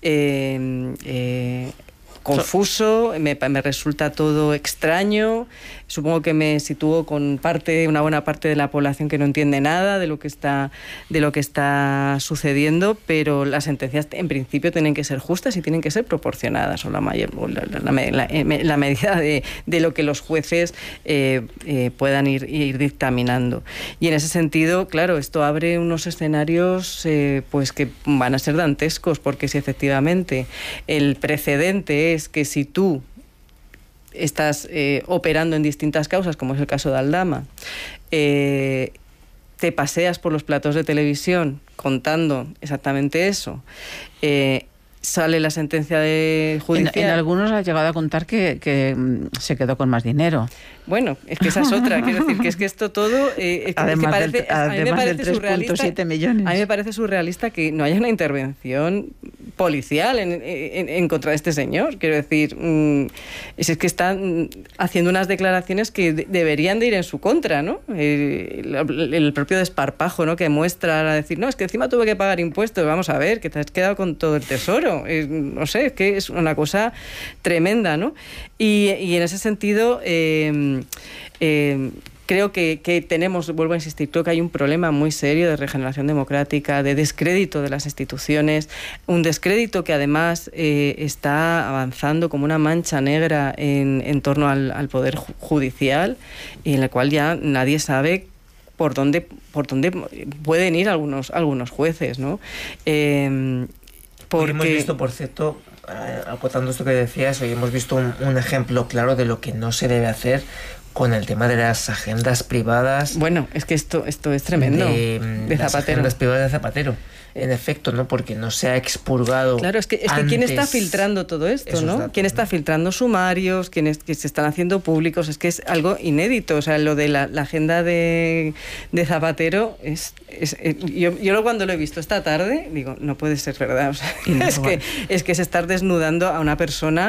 Eh, eh, confuso, me, me resulta todo extraño. Supongo que me sitúo con parte, una buena parte de la población que no entiende nada de lo que está, de lo que está sucediendo, pero las sentencias en principio tienen que ser justas y tienen que ser proporcionadas, o la mayor, o la, la, la, la, la medida de, de lo que los jueces eh, eh, puedan ir, ir dictaminando. Y en ese sentido, claro, esto abre unos escenarios eh, pues que van a ser dantescos, porque si efectivamente el precedente es que si tú estás eh, operando en distintas causas, como es el caso de Aldama, eh, te paseas por los platos de televisión contando exactamente eso, eh, sale la sentencia de judicial... En, en algunos ha llegado a contar que, que se quedó con más dinero. Bueno, es que esa es otra. Quiero decir que es que esto todo... Eh, es que, además es que parece, del, a mí me parece tres punto siete millones. A mí me parece surrealista que no haya una intervención policial en, en, en contra de este señor. Quiero decir, mmm, es, es que están haciendo unas declaraciones que de, deberían de ir en su contra, ¿no? El, el, el propio desparpajo, ¿no?, que muestra a decir, no, es que encima tuve que pagar impuestos. Vamos a ver, que te has quedado con todo el tesoro. Eh, no sé, es que es una cosa tremenda, ¿no? Y, y en ese sentido... Eh, Eh, creo que, que tenemos, vuelvo a insistir, creo que hay un problema muy serio de regeneración democrática, de descrédito de las instituciones, un descrédito que además eh, está avanzando como una mancha negra en, en torno al, al poder judicial, y en la cual ya nadie sabe por dónde, por dónde pueden ir algunos, algunos jueces, ¿no? Eh, porque... Hoy hemos visto, por cierto, eh, acotando esto que decías, hoy hemos visto un, un ejemplo claro de lo que no se debe hacer con el tema de las agendas privadas. Bueno, es que esto, esto es tremendo. De, de las Zapatero. agendas privadas de Zapatero. En efecto, ¿no? Porque no se ha expurgado. Claro, es que, es que ¿quién está filtrando todo esto, no? Datos, ¿Quién está ¿no? filtrando sumarios? ¿Quiénes que se están haciendo públicos? Es que es algo inédito. O sea, lo de la, la agenda de, de Zapatero es. es, es yo, yo cuando lo he visto esta tarde, digo, no puede ser verdad. O sea, es, que, es que es estar desnudando a una persona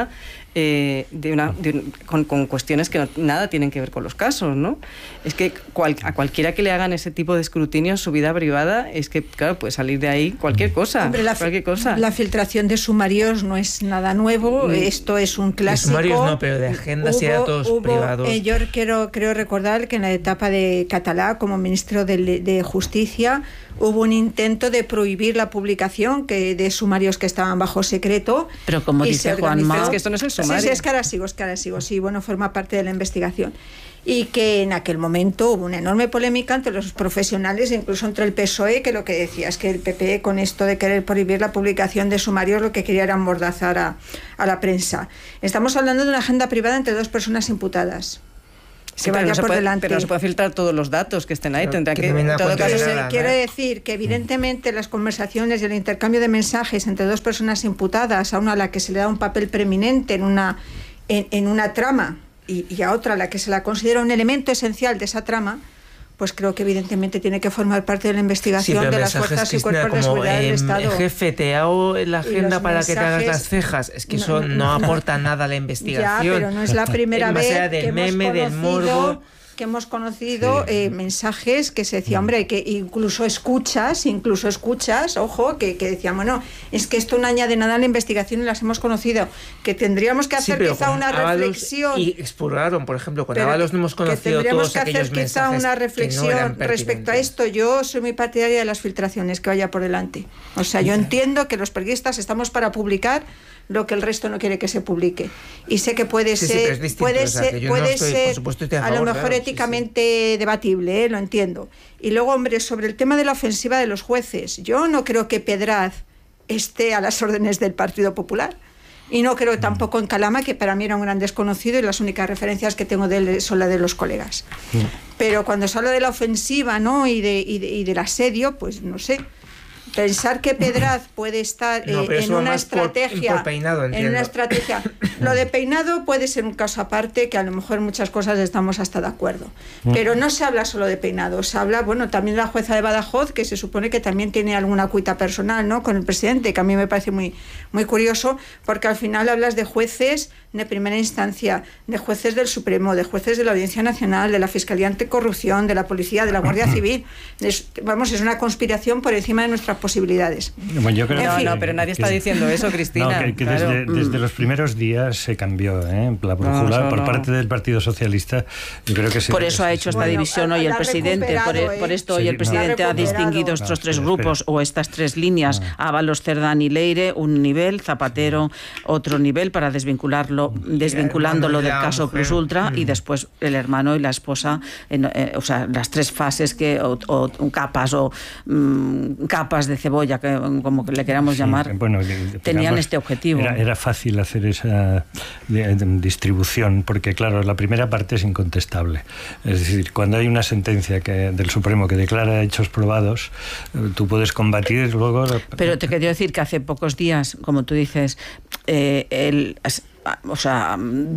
eh, de una, de un, con, con cuestiones que no, nada tienen que ver con los casos, ¿no? Es que cual, a cualquiera que le hagan ese tipo de escrutinio en su vida privada, es que, claro, puede salir de ahí cualquier cosa. Hombre, la, cualquier cosa. La filtración de sumarios no es nada nuevo, mm. esto es un clásico. De sumarios no, pero de agendas hubo, y datos hubo, privados. Eh, yo quiero, creo recordar que en la etapa de Catalá, como ministro de, de Justicia, hubo un intento de prohibir la publicación que, de sumarios que estaban bajo secreto. Pero como dice Juanma, es que esto no es el sumario. Sí, sí, es que ahora sigo, es que ahora sigo, sí, bueno, forma parte de la investigación. Y que en aquel momento hubo una enorme polémica entre los profesionales, incluso entre el P S O E, que lo que decía es que el P P, con esto de querer prohibir la publicación de sumarios, lo que quería era amordazar a, a la prensa. Estamos hablando de una agenda privada entre dos personas imputadas. Sí, que vaya no por puede, delante. Pero no se puede filtrar todos los datos que estén ahí. Pero tendrá que, que en todo caso, se, quiero decir que evidentemente las conversaciones y el intercambio de mensajes entre dos personas imputadas, a una a la que se le da un papel preeminente en una, en, en una trama y, y a otra a la que se la considera un elemento esencial de esa trama, pues creo que evidentemente tiene que formar parte de la investigación sí, de las fuerzas Cristina, y cuerpos de seguridad eh, del Estado. Jefe, te hago la agenda para mensajes, que te hagas las cejas. Es que no, eso no, no aporta nada a la investigación. Ya, pero no es la primera vez del que meme, hemos del morbo. que hemos conocido sí. eh, mensajes que se decía, hombre, que incluso escuchas, incluso escuchas, ojo, que, que decían, bueno, es que esto no añade nada a la investigación y las hemos conocido, que tendríamos que hacer sí, quizá una Ábalos reflexión. Y exploraron, por ejemplo, con Ábalos no hemos conocido todos aquellos mensajes. Tendríamos que hacer quizá una reflexión no respecto a esto. Yo soy muy partidaria de las filtraciones, que vaya por delante. O sea, yo entiendo que los periodistas estamos para publicar lo que el resto no quiere que se publique. Y sé que puede sí, ser, sí, distinto, puede o sea, ser, puede no estoy, ser supuesto, a, a favor, lo mejor claro, éticamente sí, sí. debatible, ¿eh? Lo entiendo. Y luego, hombre, sobre el tema de la ofensiva de los jueces, yo no creo que Pedraz esté a las órdenes del Partido Popular. Y no creo tampoco en Calama, que para mí era un gran desconocido y las únicas referencias que tengo de él son las de los colegas. Sí. Pero cuando se habla de la ofensiva, ¿no? y, de, y, de, y del asedio, pues no sé. Pensar que Pedraz puede estar eh, no, en una estrategia, por, por peinado, en una estrategia. Lo de peinado puede ser un caso aparte, que a lo mejor en muchas cosas estamos hasta de acuerdo. Pero no se habla solo de peinado, se habla, bueno, también de la jueza de Badajoz, que se supone que también tiene alguna cuita personal, ¿no? Con el presidente, que a mí me parece muy, muy curioso, porque al final hablas de jueces de primera instancia, de jueces del Supremo, de jueces de la Audiencia Nacional, de la Fiscalía Anticorrupción, de la Policía, de la Guardia Civil. Es, vamos, es una conspiración por encima de nuestras posibilidades. Bueno, yo creo no, que, no, pero nadie está diciendo eso, Cristina. No, que, que claro. desde, desde los primeros días se cambió ¿eh? la brújula no, por no. parte del Partido Socialista. Yo creo que se, por eso ha hecho esta bueno, división hoy el presidente. Por, eh. por esto hoy sí, el presidente no. ha distinguido estos no, tres espera, grupos espera. o estas tres líneas: no. Ábalos, Cerdán y Leire, un nivel, Zapatero, otro nivel, para desvincularlo, desvinculándolo del caso Plus Ultra, mm. y después el hermano y la esposa, en, eh, o sea, las tres fases que o, o capas o mm, capas de cebolla, que, como que le queramos sí, llamar, bueno, digamos, tenían este objetivo. Era, era fácil hacer esa de, de, distribución, porque claro, la primera parte es incontestable. Es decir, cuando hay una sentencia que, del Supremo que declara hechos probados, tú puedes combatir luego... Pero te quería decir que hace pocos días, como tú dices, eh, el... o sea,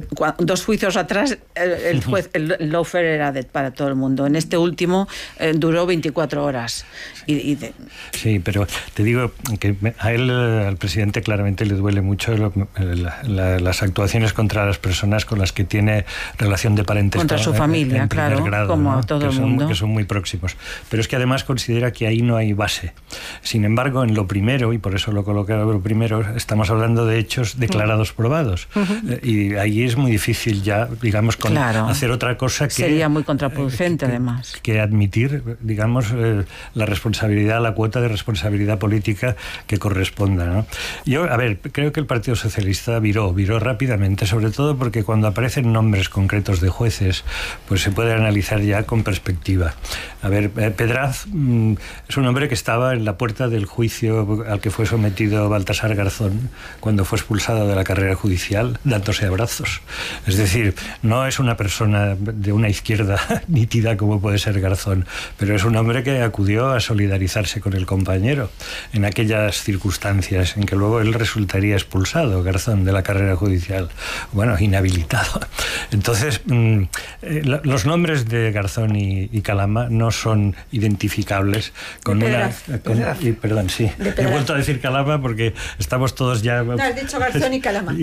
dos juicios atrás el juez, el lawfare era de, para todo el mundo. En este último eh, duró veinticuatro horas. Y, y de... Sí, pero te digo que a él, al presidente, claramente le duele mucho lo, la, la, las actuaciones contra las personas con las que tiene relación de parentesco. Contra su familia, en, en claro, grado, como ¿no? a todo que el son, mundo. Que son muy próximos. Pero es que además considera que ahí no hay base. Sin embargo, en lo primero, y por eso lo colocaba lo primero, estamos hablando de hechos declarados mm. probados. Uh-huh. Y ahí es muy difícil ya, digamos, con claro. hacer otra cosa que... Sería muy contraproducente, que, además. Que admitir, digamos, eh, la responsabilidad, la cuota de responsabilidad política que corresponda, ¿no? Yo, a ver, creo que el Partido Socialista viró, viró rápidamente, sobre todo porque cuando aparecen nombres concretos de jueces, pues se puede analizar ya con perspectiva. A ver, Pedraz mmm, es un hombre que estaba en la puerta del juicio al que fue sometido Baltasar Garzón cuando fue expulsado de la carrera judicial, dándose abrazos. Es decir, no es una persona de una izquierda nítida como puede ser Garzón, pero es un hombre que acudió a solidarizarse con el compañero en aquellas circunstancias en que luego él resultaría expulsado, Garzón, de la carrera judicial, bueno, inhabilitado. Entonces, mmm, eh, los nombres de Garzón y, y Calama no son identificables con de una... Pedraz, con, Pedraz. Y, perdón, sí. He vuelto a decir Calama porque estamos todos ya... No, has dicho Garzón y Calama. Y, pero ese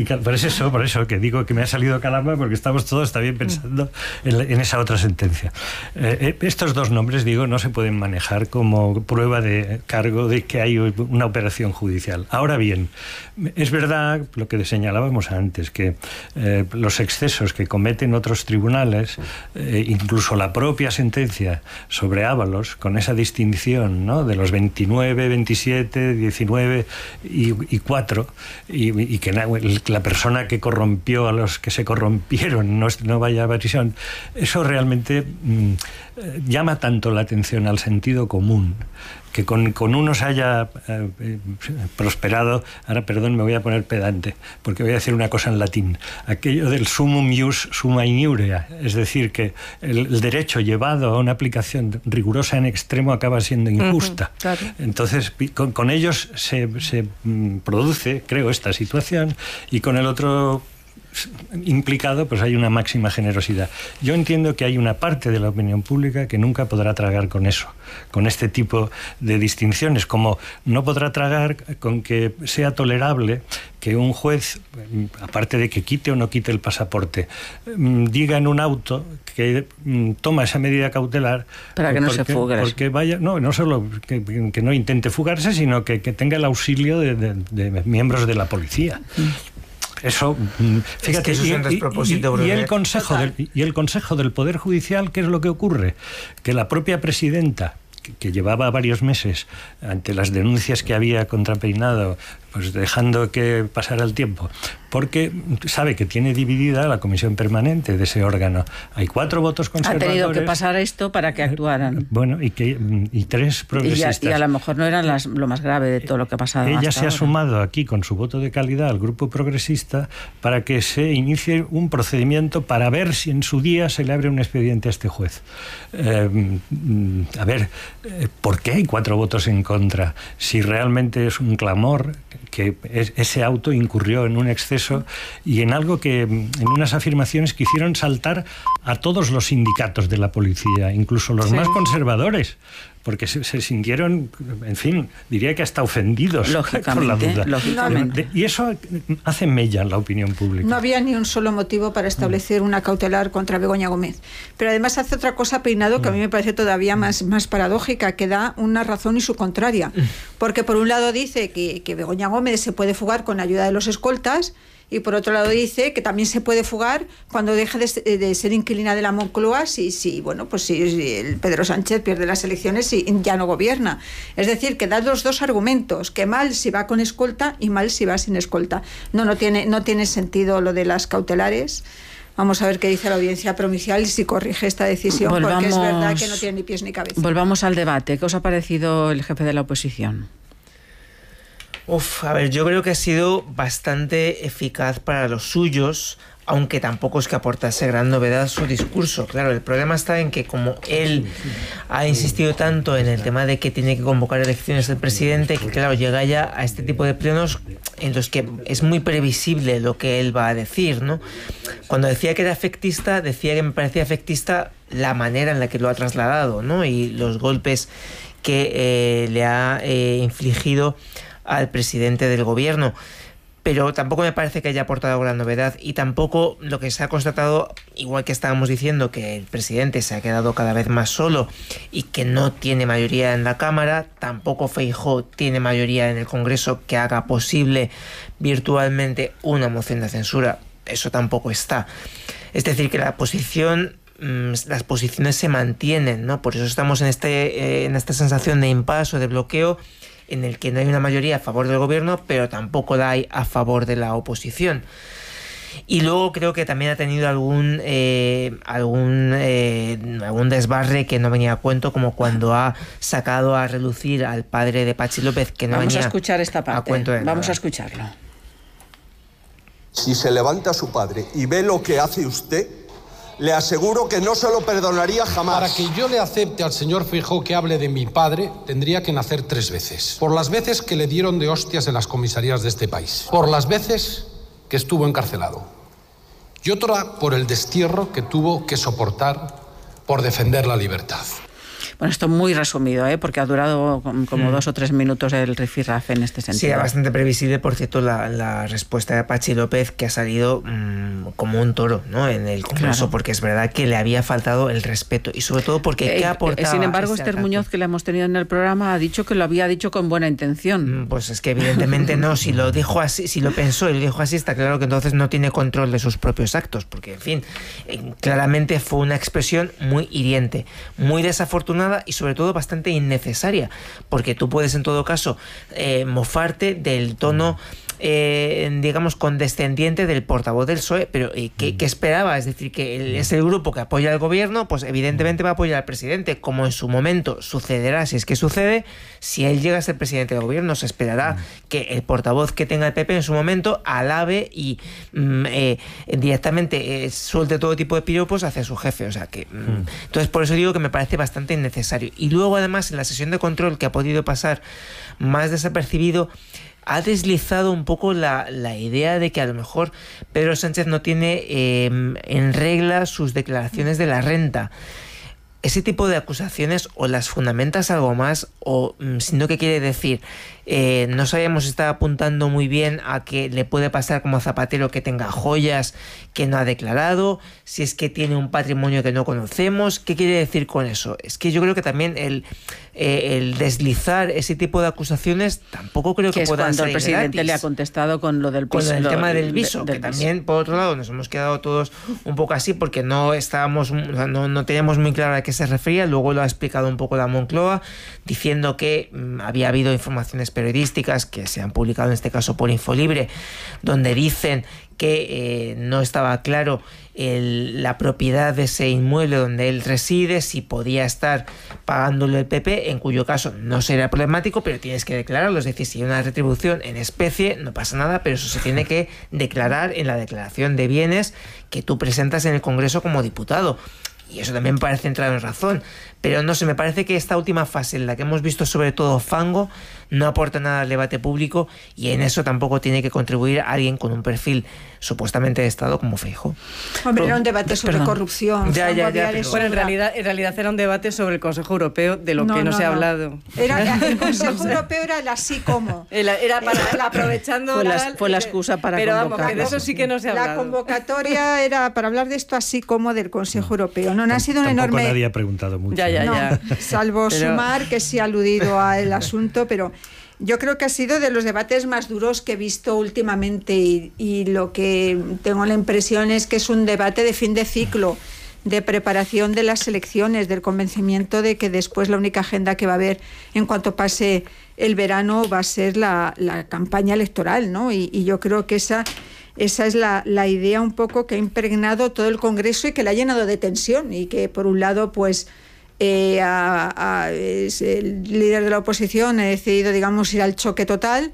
eso, por eso que digo que me ha salido calama, porque estamos todos también pensando en, en esa otra sentencia. Eh, estos dos nombres, digo, no se pueden manejar como prueba de cargo de que hay una operación judicial. Ahora bien, es verdad lo que señalábamos antes, que eh, los excesos que cometen otros tribunales, eh, incluso la propia sentencia sobre Ábalos, con esa distinción, ¿no?, de los veintinueve, veintisiete, diecinueve y, y cuatro, y, y que la persona que corrompió a los que se corrompieron no, no vaya a prisión, eso realmente mmm, llama tanto la atención al sentido común, que con, con unos haya eh, prosperado, ahora perdón, me voy a poner pedante, porque voy a decir una cosa en latín, aquello del sumum ius summa iniurea, es decir, que el, el derecho llevado a una aplicación rigurosa en extremo acaba siendo injusta. Uh-huh, claro. Entonces, con, con ellos se, se produce, creo, esta situación, y con el otro implicado, pues hay una máxima generosidad. Yo entiendo que hay una parte de la opinión pública que nunca podrá tragar con eso, con este tipo de distinciones, como no podrá tragar con que sea tolerable que un juez, aparte de que quite o no quite el pasaporte, diga en un auto que toma esa medida cautelar para que no porque, se fugue. Porque vaya, no, no solo que, que no intente fugarse, sino que, que tenga el auxilio de, de, de miembros de la policía. Mm. Eso, fíjate, es que eso es un despropósito, y, y, y, el consejo del, y el Consejo del Poder Judicial, ¿qué es lo que ocurre? Que la propia presidenta, que, que llevaba varios meses ante las denuncias que había contra Peinado, pues dejando que pasara el tiempo, porque sabe que tiene dividida la comisión permanente de ese órgano. Hay cuatro votos conservadores. Ha tenido que pasar esto para que actuaran. Bueno, y, que, y tres progresistas. Y, ya, y a lo mejor no era las, lo más grave de todo lo que ha pasado. Ella se ahora. ha sumado aquí con su voto de calidad al grupo progresista para que se inicie un procedimiento para ver si en su día se le abre un expediente a este juez. Eh, a ver, ¿por qué hay cuatro votos en contra? Si realmente es un clamor que ese auto incurrió en un exceso y en algo que, en unas afirmaciones que hicieron saltar a todos los sindicatos de la policía, incluso los sí. más conservadores, porque se, se sintieron, en fin, diría que hasta ofendidos por la duda. Lógicamente. Y eso hace mella en la opinión pública. No había ni un solo motivo para establecer una cautelar contra Begoña Gómez. Pero además hace otra cosa Peinado que a mí me parece todavía más, más paradójica, que da una razón y su contraria. Porque por un lado dice que, que Begoña Gómez se puede fugar con ayuda de los escoltas, y por otro lado dice que también se puede fugar cuando deje de, de ser inquilina de la Moncloa si, si, bueno, pues si, si el Pedro Sánchez pierde las elecciones y ya no gobierna. Es decir, que da los dos argumentos, que mal si va con escolta y mal si va sin escolta. No, no tiene, no tiene sentido lo de las cautelares. Vamos a ver qué dice la audiencia provincial y si corrige esta decisión, volvamos, porque es verdad que no tiene ni pies ni cabeza. Volvamos al debate. ¿Qué os ha parecido el jefe de la oposición? Uf, a ver, yo creo que ha sido bastante eficaz para los suyos, aunque tampoco es que aportase gran novedad a su discurso. Claro, el problema está en que como él ha insistido tanto en el tema de que tiene que convocar elecciones el presidente, que claro, llega ya a este tipo de plenos en los que es muy previsible lo que él va a decir, ¿no? Cuando decía que era efectista, decía que me parecía efectista la manera en la que lo ha trasladado, ¿no? Y los golpes que eh, le ha eh, infligido al presidente del gobierno, pero tampoco me parece que haya aportado gran novedad, y tampoco lo que se ha constatado, igual que estábamos diciendo que el presidente se ha quedado cada vez más solo y que no tiene mayoría en la Cámara, tampoco Feijóo tiene mayoría en el Congreso que haga posible virtualmente una moción de censura. Eso tampoco está. Es decir, que la posición las posiciones se mantienen, ¿no? Por eso estamos en este eh, en esta sensación de impasse o de bloqueo, en el que no hay una mayoría a favor del gobierno, pero tampoco la hay a favor de la oposición. Y luego creo que también ha tenido algún eh, algún eh, algún desbarre que no venía a cuento, como cuando ha sacado a relucir al padre de Patxi López, que no Vamos venía a escuchar esta parte. a cuento de Vamos nada. a escucharlo. Si se levanta su padre y ve lo que hace usted, le aseguro que no se lo perdonaría jamás. Para que yo le acepte al señor Feijóo que hable de mi padre, tendría que nacer tres veces. Por las veces que le dieron de hostias en las comisarías de este país. Por las veces que estuvo encarcelado. Y otra por el destierro que tuvo que soportar por defender la libertad. Bueno, esto muy resumido, ¿eh? Porque ha durado como mm. dos o tres minutos el rifirrafe en este sentido. Sí, era bastante previsible, por cierto, la, la respuesta de Patxi López, que ha salido mmm, como un toro, ¿no?, en el Congreso, claro. Porque es verdad que le había faltado el respeto y sobre todo porque eh, ¿qué aportaba? Sin embargo, este Esther ataque? Muñoz, que le hemos tenido en el programa, ha dicho que lo había dicho con buena intención. Pues es que evidentemente no, si lo dijo así, si lo pensó y lo dijo así, está claro que entonces no tiene control de sus propios actos, porque en fin, eh, claramente fue una expresión muy hiriente, muy desafortunada y sobre todo bastante innecesaria, porque tú puedes en todo caso eh, mofarte del tono Eh, digamos condescendiente del portavoz del P S O E, pero eh, ¿qué, ¿qué esperaba? Es decir, que el, es el grupo que apoya al gobierno, pues evidentemente va a apoyar al presidente, como en su momento sucederá, si es que sucede, si él llega a ser presidente del gobierno, se esperará que el portavoz que tenga el P P en su momento alabe y mm, eh, directamente eh, suelte todo tipo de piropos hacia su jefe, o sea que mm, entonces por eso digo que me parece bastante innecesario. Y luego además en la sesión de control, que ha podido pasar más desapercibido, ha deslizado un poco la, la idea de que a lo mejor Pedro Sánchez no tiene eh, en regla sus declaraciones de la renta. Ese tipo de acusaciones o las fundamentas algo más o sino que quiere decir eh, no sabíamos si está apuntando muy bien a que le puede pasar como a Zapatero, que tenga joyas que no ha declarado, si es que tiene un patrimonio que no conocemos. ¿Qué quiere decir con eso? Es que yo creo que también el, eh, el deslizar ese tipo de acusaciones tampoco creo que, que puedan ser gratis. Cuando el presidente gratis. le ha contestado con lo del piso, con el lo, tema del viso, del que viso. También por otro lado nos hemos quedado todos un poco así porque no estábamos, o sea, no, no teníamos muy claro a qué se refería. Luego lo ha explicado un poco la Moncloa, diciendo que mmm, había habido informaciones periodísticas que se han publicado en este caso por Infolibre, donde dicen que eh, no estaba claro el, la propiedad de ese inmueble donde él reside, si podía estar pagándole el P P, en cuyo caso no sería problemático, pero tienes que declararlo. Es decir, si hay una retribución en especie, no pasa nada, pero eso se tiene que declarar en la declaración de bienes que tú presentas en el Congreso como diputado. Y eso también me parece entrar en razón. Pero no sé, me parece que esta última fase, en la que hemos visto sobre todo fango, no aporta nada al debate público, y en eso tampoco tiene que contribuir alguien con un perfil supuestamente de Estado como Feijóo. Hombre, era un debate sobre Perdón. corrupción. Ya, ya, ya, pero... Bueno, en realidad, en realidad era un debate sobre el Consejo Europeo, de lo no, que no, no se ha no. hablado. Era, el Consejo Europeo era el así como. Era, era para era, aprovechando... Fue la, tal, fue la excusa para pero convocar. Pero vamos, que de eso sí que no se ha hablado. La convocatoria era para hablar de esto así como del Consejo no. Europeo. No, no ha sido un Tampoco enorme... nadie ha preguntado mucho. Ya, ya, no, ya. Salvo pero... Sumar, que sí ha aludido al asunto, pero yo creo que ha sido de los debates más duros que he visto últimamente, y, y lo que tengo la impresión es que es un debate de fin de ciclo, de preparación de las elecciones, del convencimiento de que después la única agenda que va a haber en cuanto pase el verano va a ser la, la campaña electoral, ¿no? Y, y yo creo que esa... Esa es la, la idea un poco que ha impregnado todo el Congreso y que la ha llenado de tensión, y que por un lado pues eh, a, a, es el líder de la oposición ha decidido, digamos, ir al choque total,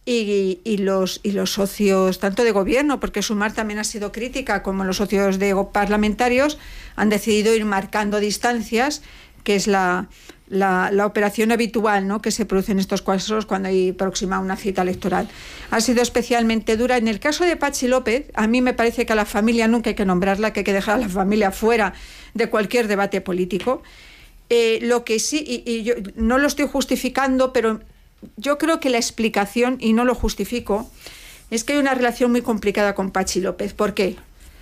y, y, los, y los socios tanto de gobierno, porque Sumar también ha sido crítica, como los socios de parlamentarios han decidido ir marcando distancias, que es la... La, la operación habitual, ¿no?, que se produce en estos casos cuando hay próxima una cita electoral. Ha sido especialmente dura. En el caso de Patxi López, a mí me parece que a la familia nunca hay que nombrarla, que hay que dejar a la familia fuera de cualquier debate político. Eh, lo que sí, y, y yo no lo estoy justificando, pero yo creo que la explicación, y no lo justifico, es que hay una relación muy complicada con Patxi López. ¿Por qué?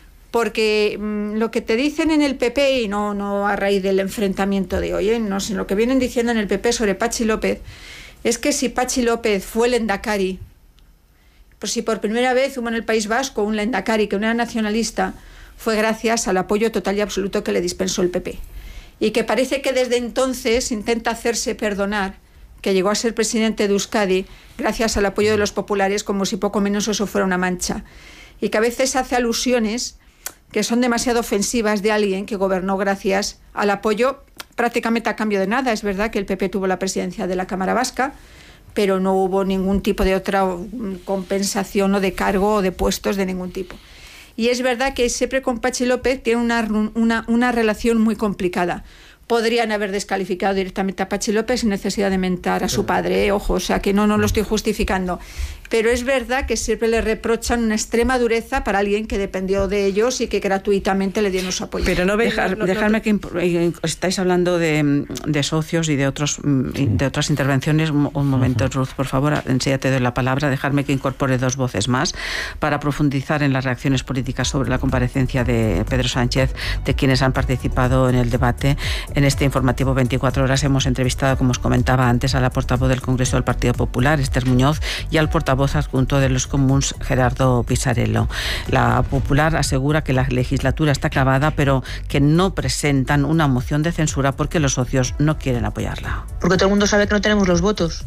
Porque mmm, lo que te dicen en el P P, y no, no a raíz del enfrentamiento de hoy, ¿eh? no, sino lo que vienen diciendo en el P P sobre Patxi López, es que si Patxi López fue Lehendakari, pues si por primera vez hubo en el País Vasco un Lehendakari que no era nacionalista, fue gracias al apoyo total y absoluto que le dispensó el P P. Y que parece que desde entonces intenta hacerse perdonar que llegó a ser presidente de Euskadi gracias al apoyo de los populares, como si poco menos eso fuera una mancha. Y que a veces hace alusiones que son demasiado ofensivas de alguien que gobernó gracias al apoyo prácticamente a cambio de nada. Es verdad que el P P tuvo la presidencia de la Cámara Vasca, pero no hubo ningún tipo de otra compensación o de cargo o de puestos de ningún tipo. Y es verdad que siempre con Patxi López tiene una, una, una relación muy complicada. Podrían haber descalificado directamente a Patxi López sin necesidad de mentar a su padre, ¿eh? Ojo, o sea que no, no lo estoy justificando. pero es verdad que siempre le reprochan una extrema dureza para alguien que dependió de ellos y que gratuitamente le dieron su apoyo. Pero no dejar, no, no, dejarme no, que estáis hablando de, de socios y de otros de otras intervenciones. Un momento, uh-huh. Ruth, por favor, enseguida te doy la palabra. Dejarme que incorpore dos voces más para profundizar en las reacciones políticas sobre la comparecencia de Pedro Sánchez, de quienes han participado en el debate. En este informativo veinticuatro horas hemos entrevistado, como os comentaba antes, a la portavoz del Congreso del Partido Popular, Esther Muñoz, y al portavoz adjunto de los Comuns, Gerardo Pisarello. La Popular asegura que la legislatura está acabada, pero que no presentan una moción de censura porque los socios no quieren apoyarla. Porque todo el mundo sabe que no tenemos los votos.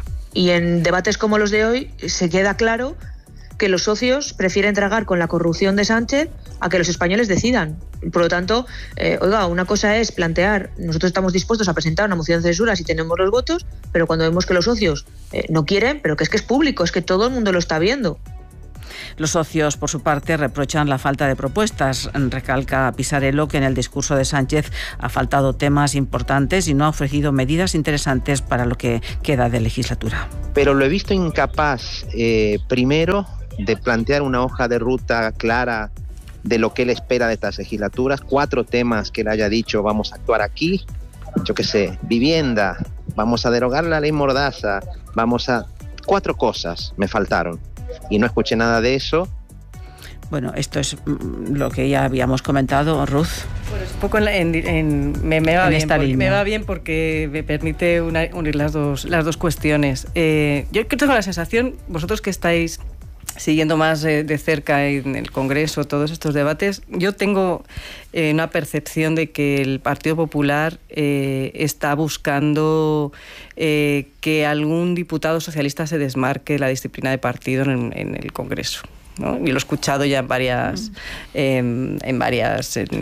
Y en debates como los de hoy se queda claro que los socios prefieren tragar con la corrupción de Sánchez a que los españoles decidan. Por lo tanto, eh, oiga, una cosa es plantear, nosotros estamos dispuestos a presentar una moción de censura si tenemos los votos, pero cuando vemos que los socios eh, no quieren, pero que es que es público, es que todo el mundo lo está viendo. Los socios, por su parte, reprochan la falta de propuestas. Recalca Pisarello que en el discurso de Sánchez ha faltado temas importantes y no ha ofrecido medidas interesantes para lo que queda de legislatura. Pero lo he visto incapaz, eh, primero, de plantear una hoja de ruta clara de lo que él espera de estas legislaturas, cuatro temas que él haya dicho, vamos a actuar aquí, yo qué sé, vivienda, vamos a derogar la ley Mordaza, vamos a... Cuatro cosas me faltaron y no escuché nada de eso. Bueno, esto es lo que ya habíamos comentado, Ruth. Bueno, es un poco en, en, en me, me va en bien, esta porque, línea. Me va bien porque me permite una, unir las dos, las dos cuestiones. Eh, yo tengo la sensación, vosotros que estáis siguiendo más de, de cerca en el Congreso todos estos debates, yo tengo eh, una percepción de que el Partido Popular eh, está buscando eh, que algún diputado socialista se desmarque de la disciplina de partido en, en el Congreso, ¿no? Y lo he escuchado ya en varias, eh, en varias eh,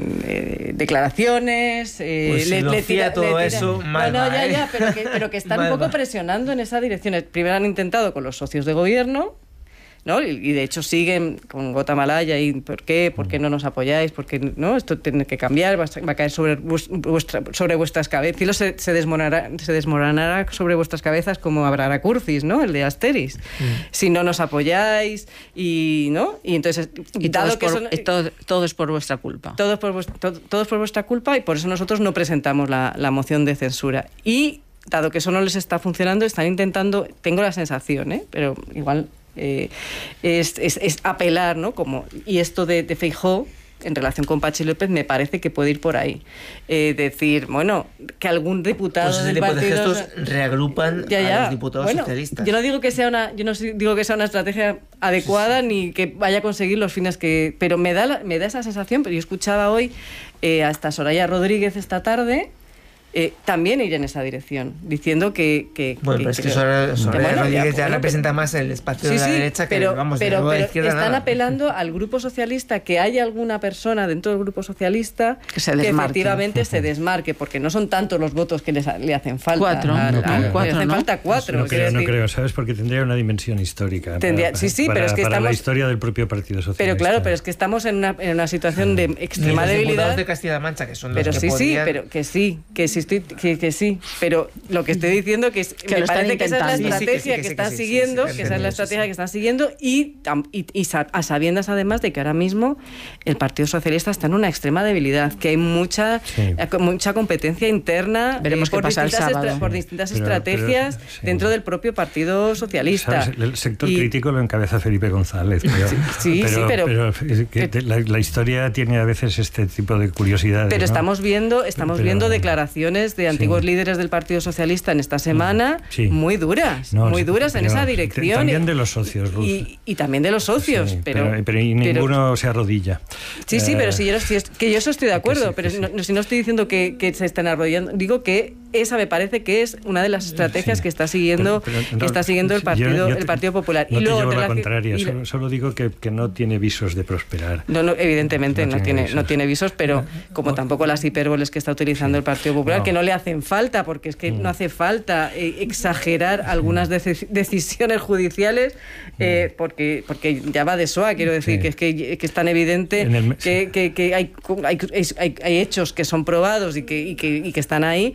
declaraciones. Eh, pues le, si lo le tira, todo le tira. eso, mal no, no, va, ya, ¿eh? ya, pero que, pero que están mal un poco va. presionando en esa dirección. Primero han intentado con los socios de gobierno, ¿no? Y de hecho siguen con gota malaya y ¿por qué? ¿Por qué no nos apoyáis? ¿Por qué no? Esto tiene que cambiar, va a caer sobre, vuestra, sobre vuestras cabezas. Y se, se, desmoronará, se desmoronará sobre vuestras cabezas como Abrara Curcis, ¿no? El de Asteris. Mm. Si no nos apoyáis y ¿no? Y entonces y todo es, por, son, todo, todo es por vuestra culpa. Todo es por, vuestra, todo, todo es por vuestra culpa y por eso nosotros no presentamos la, la moción de censura. Y dado que eso no les está funcionando, están intentando, tengo la sensación, ¿eh? Pero igual Eh, es, es, es apelar, ¿no? Como, y esto de, de Feijóo en relación con Patxi López me parece que puede ir por ahí. Eh, decir, bueno, que algún diputado pues del tipo partido... de gestos reagrupan ya, ya. a los diputados bueno, socialistas. Yo no digo que sea una, yo no digo que sea una estrategia adecuada sí, sí. ni que vaya a conseguir los fines que... Pero me da, la, me da esa sensación, pero yo escuchaba hoy eh, hasta Soraya Rodríguez esta tarde... Eh, también ir en esa dirección, diciendo que... que bueno, que, pero es que creo, Soraya, Soraya bueno, Rodríguez ya, bueno, representa pero, más el espacio sí, de la sí, derecha que, pero, vamos, pero, de pero izquierda están nada. apelando al Grupo Socialista, que haya alguna persona dentro del Grupo Socialista que, se que efectivamente se desmarque, porque no son tantos los votos que les, le hacen falta. Cuatro, a, no, a, a, cuatro, le hacen ¿no? falta cuatro. No creo, decir, no creo, ¿sabes? Porque tendría una dimensión histórica. Tendría, para, sí, sí, para, pero es que para estamos... la historia del propio Partido Socialista. Pero claro, pero es que estamos en una, en una situación de extrema debilidad. Los debilidad. de Castilla-La Mancha, que son los pero que sí, podían... sí, pero que sí, que sí, estoy, que, que sí, pero lo que estoy diciendo que, es, que me parece que esa es la sí, estrategia sí, que, sí, que, que, están sí, sí, siguiendo, sí, sí, que esa es la sí, estrategia sí. que están siguiendo y, y, y a sabiendas además de que ahora mismo el Partido Socialista está en una extrema debilidad, que hay mucha sí. mucha competencia interna. Veremos eh, qué por pasa el sábado. Estra, por distintas pero, estrategias pero, sí. dentro del propio Partido Socialista. ¿Sabes? El sector y, crítico lo encabeza Felipe González. Pero, sí, sí, pero, sí, pero, pero que que, la, la historia tiene a veces este tipo de curiosidades. Pero ¿no? estamos viendo, estamos pero, viendo declaraciones de antiguos sí. líderes del Partido Socialista en esta semana sí. muy duras, no, muy duras pero, en esa dirección. También de los socios, Ruth. Y, y también de los socios, sí, pero, pero, pero y ninguno pero, se arrodilla. Sí, sí, eh, pero si yo, si es, que yo eso estoy de acuerdo, sí, pero sí. No, si no estoy diciendo que, que se estén arrodillando, digo que esa me parece que es una de las estrategias sí. que está siguiendo pero, pero, no, que está siguiendo el partido yo, yo te, el Partido Popular. No y luego te llevo te la la, contraria, y, solo, solo digo que, que no tiene visos de prosperar. No, no evidentemente no, no tiene, visos. no tiene visos, pero como no, tampoco las hipérboles que está utilizando sí. el Partido Popular, no. que no le hacen falta, porque es que mm. no hace falta eh, exagerar algunas mm. de, decisiones judiciales, eh, mm. porque porque ya va de soa, quiero decir, sí. que es que, que es tan evidente el, que, sí. que, que hay, hay, hay, hay hechos que son probados y que, y que, y que están ahí, que no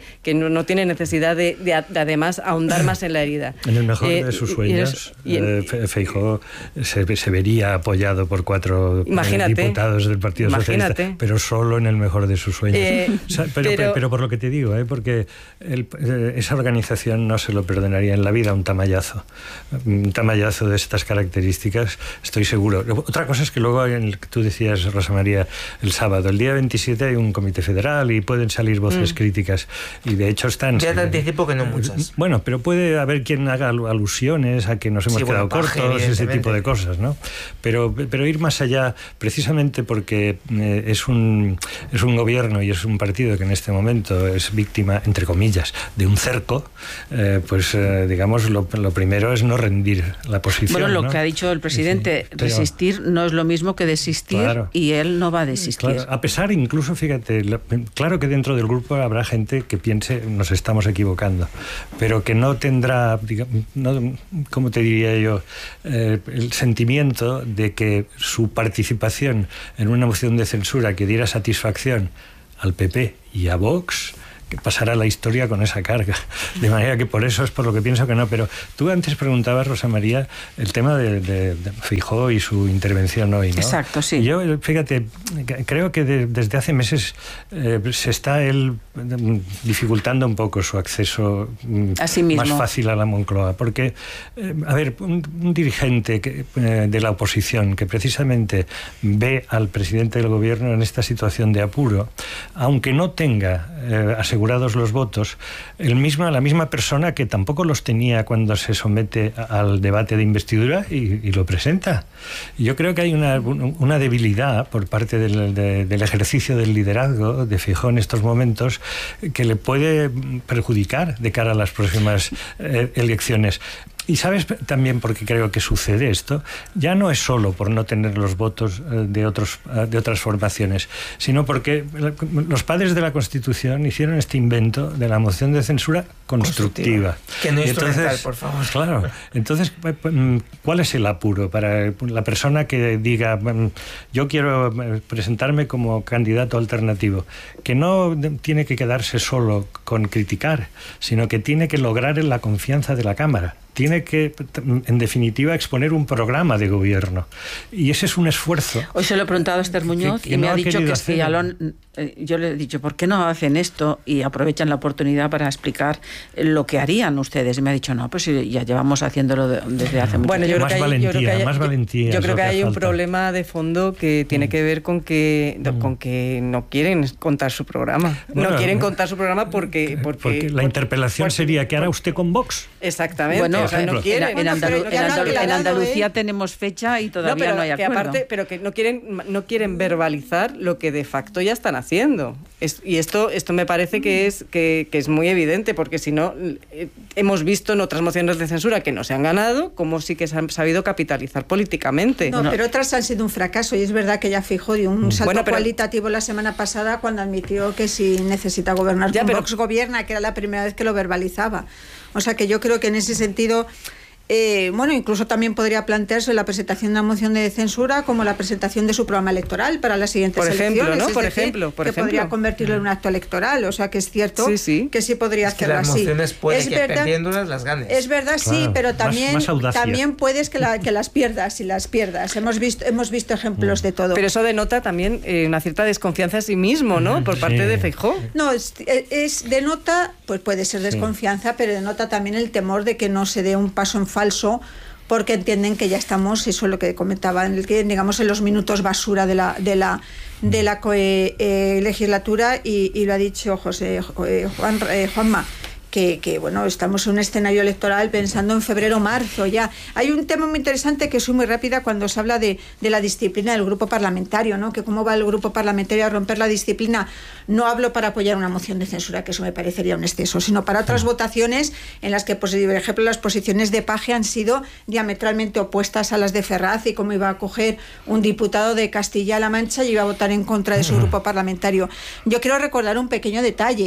no, no tiene necesidad de, de, de además ahondar más en la herida. En el mejor eh, de sus sueños, y, y en, eh, Feijóo se, se vería apoyado por cuatro imagínate, diputados del Partido imagínate. Socialista, pero solo en el mejor de sus sueños. Eh, o sea, pero, pero, pero por lo que te digo, ¿eh? porque el, eh, esa organización no se lo perdonaría en la vida un tamallazo. Un tamallazo de estas características, estoy seguro. Otra cosa es que luego, en el, tú decías, Rosa María, el sábado, el día veintisiete hay un comité federal y pueden salir voces mm. críticas. Y de hecho están... Ya te anticipo que no muchas. Bueno, pero puede haber quien haga alusiones a que nos hemos sí, quedado bueno, cortos, paje, ese tipo de cosas, ¿no? Pero, pero ir más allá, precisamente porque eh, es, un, es un gobierno y es un partido que en este momento es víctima, entre comillas, de un cerco, eh, pues eh, digamos, lo, lo primero es no rendir la posición. Bueno, lo ¿no? que ha dicho el presidente, sí, sí. resistir no es lo mismo que desistir, claro. y él no va a desistir. Claro. A pesar, incluso, fíjate, lo, claro que dentro del grupo habrá gente que piense nos estamos equivocando, pero que no tendrá, digamos, no, ¿cómo te diría yo? Eh, el sentimiento de que su participación en una moción de censura que diera satisfacción al P P y a Vox, que pasará la historia con esa carga. De manera que por eso es por lo que pienso que no. Pero tú antes preguntabas, Rosa María, el tema de, de, de Feijóo y su intervención hoy, ¿no? Exacto, sí. Yo, fíjate, creo que de, desde hace meses eh, se está él dificultando un poco su acceso sí más fácil a la Moncloa. Porque, eh, a ver, un, un dirigente que, eh, de la oposición que precisamente ve al presidente del gobierno en esta situación de apuro, aunque no tenga eh, asegurados los votos, el misma, la misma persona que tampoco los tenía cuando se somete al debate de investidura y, y lo presenta. Yo creo que hay una, una debilidad por parte del, de, del ejercicio del liderazgo de Feijóo en estos momentos que le puede perjudicar de cara a las próximas eh, elecciones. Y sabes también por qué creo que sucede esto. Ya no es solo por no tener los votos de, otros, de otras formaciones, sino porque los padres de la Constitución hicieron este invento de la moción de censura constructiva. Que no es instrumental, por favor. Claro. Entonces, ¿cuál es el apuro para la persona que diga yo quiero presentarme como candidato alternativo? Que no tiene que quedarse solo con criticar, sino que tiene que lograr la confianza de la Cámara. Tiene que, en definitiva, exponer un programa de gobierno. Y ese es un esfuerzo. Hoy se lo he preguntado a Esther Muñoz que, que y me no ha dicho que hacer. si Alon, eh, yo le he dicho, ¿por qué no hacen esto y aprovechan la oportunidad para explicar lo que harían ustedes? Y me ha dicho, no, pues ya llevamos haciéndolo de, desde hace mucho bueno, tiempo. Yo más, creo valentía, yo creo que hay, más valentía. Yo creo que, que hay falta. un problema de fondo que tiene que ver con que, mm. con que no quieren contar su programa. Bueno, no quieren contar su programa porque... Porque, porque la porque, interpelación porque, sería, ¿qué hará usted con Vox? Exactamente. Bueno, o sea, no quieren. En, Andalu bueno, en, Andalu no en Andalucía ¿eh? tenemos fecha y todavía no, pero no hay que acuerdo. Aparte, pero que no quieren, no quieren verbalizar lo que de facto ya están haciendo. Es, y esto, esto me parece que es, que, que es muy evidente, porque si no, eh, hemos visto en otras mociones de censura que no se han ganado, como sí que se han sabido capitalizar políticamente. No, no. pero otras han sido un fracaso, y es verdad que ya Feijóo dio un salto bueno, pero, cualitativo la semana pasada cuando admitió que si necesita gobernar ya, con pero, Vox gobierna, que era la primera vez que lo verbalizaba. O sea que yo creo que en ese sentido... Eh, bueno, incluso también podría plantearse la presentación de una moción de censura como la presentación de su programa electoral para las siguientes por ejemplo, elecciones. ¿no? Por decir, ejemplo, por que ejemplo. podría convertirlo en un acto electoral. O sea que es cierto sí, sí. que sí podría es hacerlo que las así. mociones puede es que verdad, perdiéndolas las ganes. Es verdad, claro, sí, pero también, más, más también puedes que, la, que las pierdas y las pierdas. Hemos visto, hemos visto ejemplos mm. de todo. Pero eso denota también eh, una cierta desconfianza en sí mismo, ¿no? Por parte sí. de Feijóo. No, es, es denota, pues puede ser desconfianza, sí. pero denota también el temor de que no se dé un paso en falso, porque entienden que ya estamos, eso es lo que comentaba, en el que digamos en los minutos basura de la de la de la eh, eh, legislatura y, y lo ha dicho José eh, Juan eh, Juanma. Que, que bueno, estamos en un escenario electoral pensando en febrero o marzo ya. Hay un tema muy interesante que soy muy rápida cuando se habla de, de la disciplina del grupo parlamentario, ¿no? Que cómo va el grupo parlamentario a romper la disciplina. No hablo para apoyar una moción de censura, que eso me parecería un exceso, sino para otras votaciones en las que, pues, por ejemplo, las posiciones de Paje han sido diametralmente opuestas a las de Ferraz, y cómo iba a coger un diputado de Castilla-La Mancha y iba a votar en contra de su grupo parlamentario. Yo quiero recordar un pequeño detalle,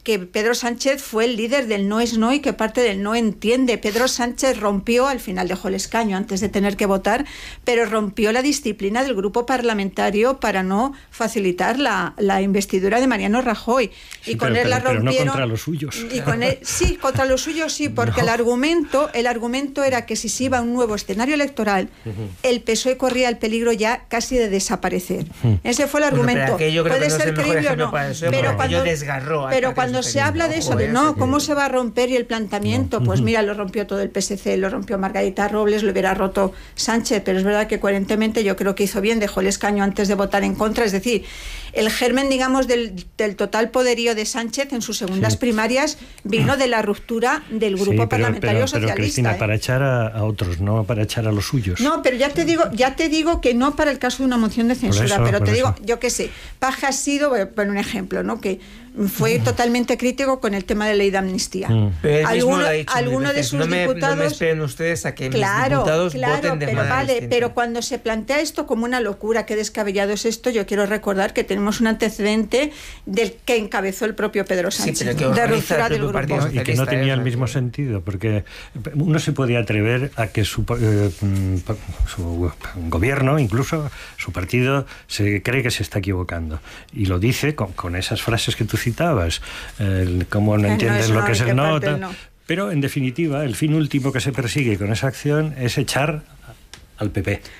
que Pedro Sánchez fue el líder del no es no y que parte del no entiende. Pedro Sánchez rompió, al final dejó el escaño antes de tener que votar, pero rompió la disciplina del grupo parlamentario para no facilitar la, la investidura de Mariano Rajoy. Sí, y con pero, él la pero, rompieron. Pero no contra los suyos. Y con él, sí, contra los suyos sí, porque no. el argumento, el argumento era que si se iba a un nuevo escenario electoral, uh-huh. el P S O E corría el peligro ya casi de desaparecer. Uh-huh. Ese fue el argumento. Bueno, Puede que no ser creíble o no. Eso, pero cuando, desgarró pero cuando se habla de eso, de no, ¿cómo se va a romper? Y el planteamiento, no. pues mira, lo rompió todo el P S C, lo rompió Margarita Robles, lo hubiera roto Sánchez, pero es verdad que coherentemente yo creo que hizo bien, dejó el escaño antes de votar en contra, es decir, el germen, digamos, del, del total poderío de Sánchez en sus segundas sí. primarias vino de la ruptura del grupo sí, pero, parlamentario pero, socialista. Pero, Cristina, ¿eh? para echar a, a otros, no para echar a los suyos. No, pero ya te digo, ya te digo que no para el caso de una moción de censura, eso, pero te eso. digo, yo qué sé, Paje ha sido, voy a poner un ejemplo, ¿no? Que fue mm. totalmente crítico con el tema de ley de amnistía. Mm. Alguno, alguno de sus no me, diputados... No me esperen ustedes a que claro, mis diputados claro, voten de pero manera vale, distinta. Pero cuando se plantea esto como una locura, qué descabellado es esto, yo quiero recordar que tenemos un antecedente del que encabezó el propio Pedro Sánchez, sí, pero que de ruptura del grupo. No, y que no tenía el mismo sentido, porque uno se podía atrever a que su, eh, su gobierno, incluso su partido, se cree que se está equivocando. Y lo dice con, con esas frases que tú citabas, eh, cómo no entiendes no, lo que es el no, no. Pero en definitiva, el fin último que se persigue con esa acción es echar al P P.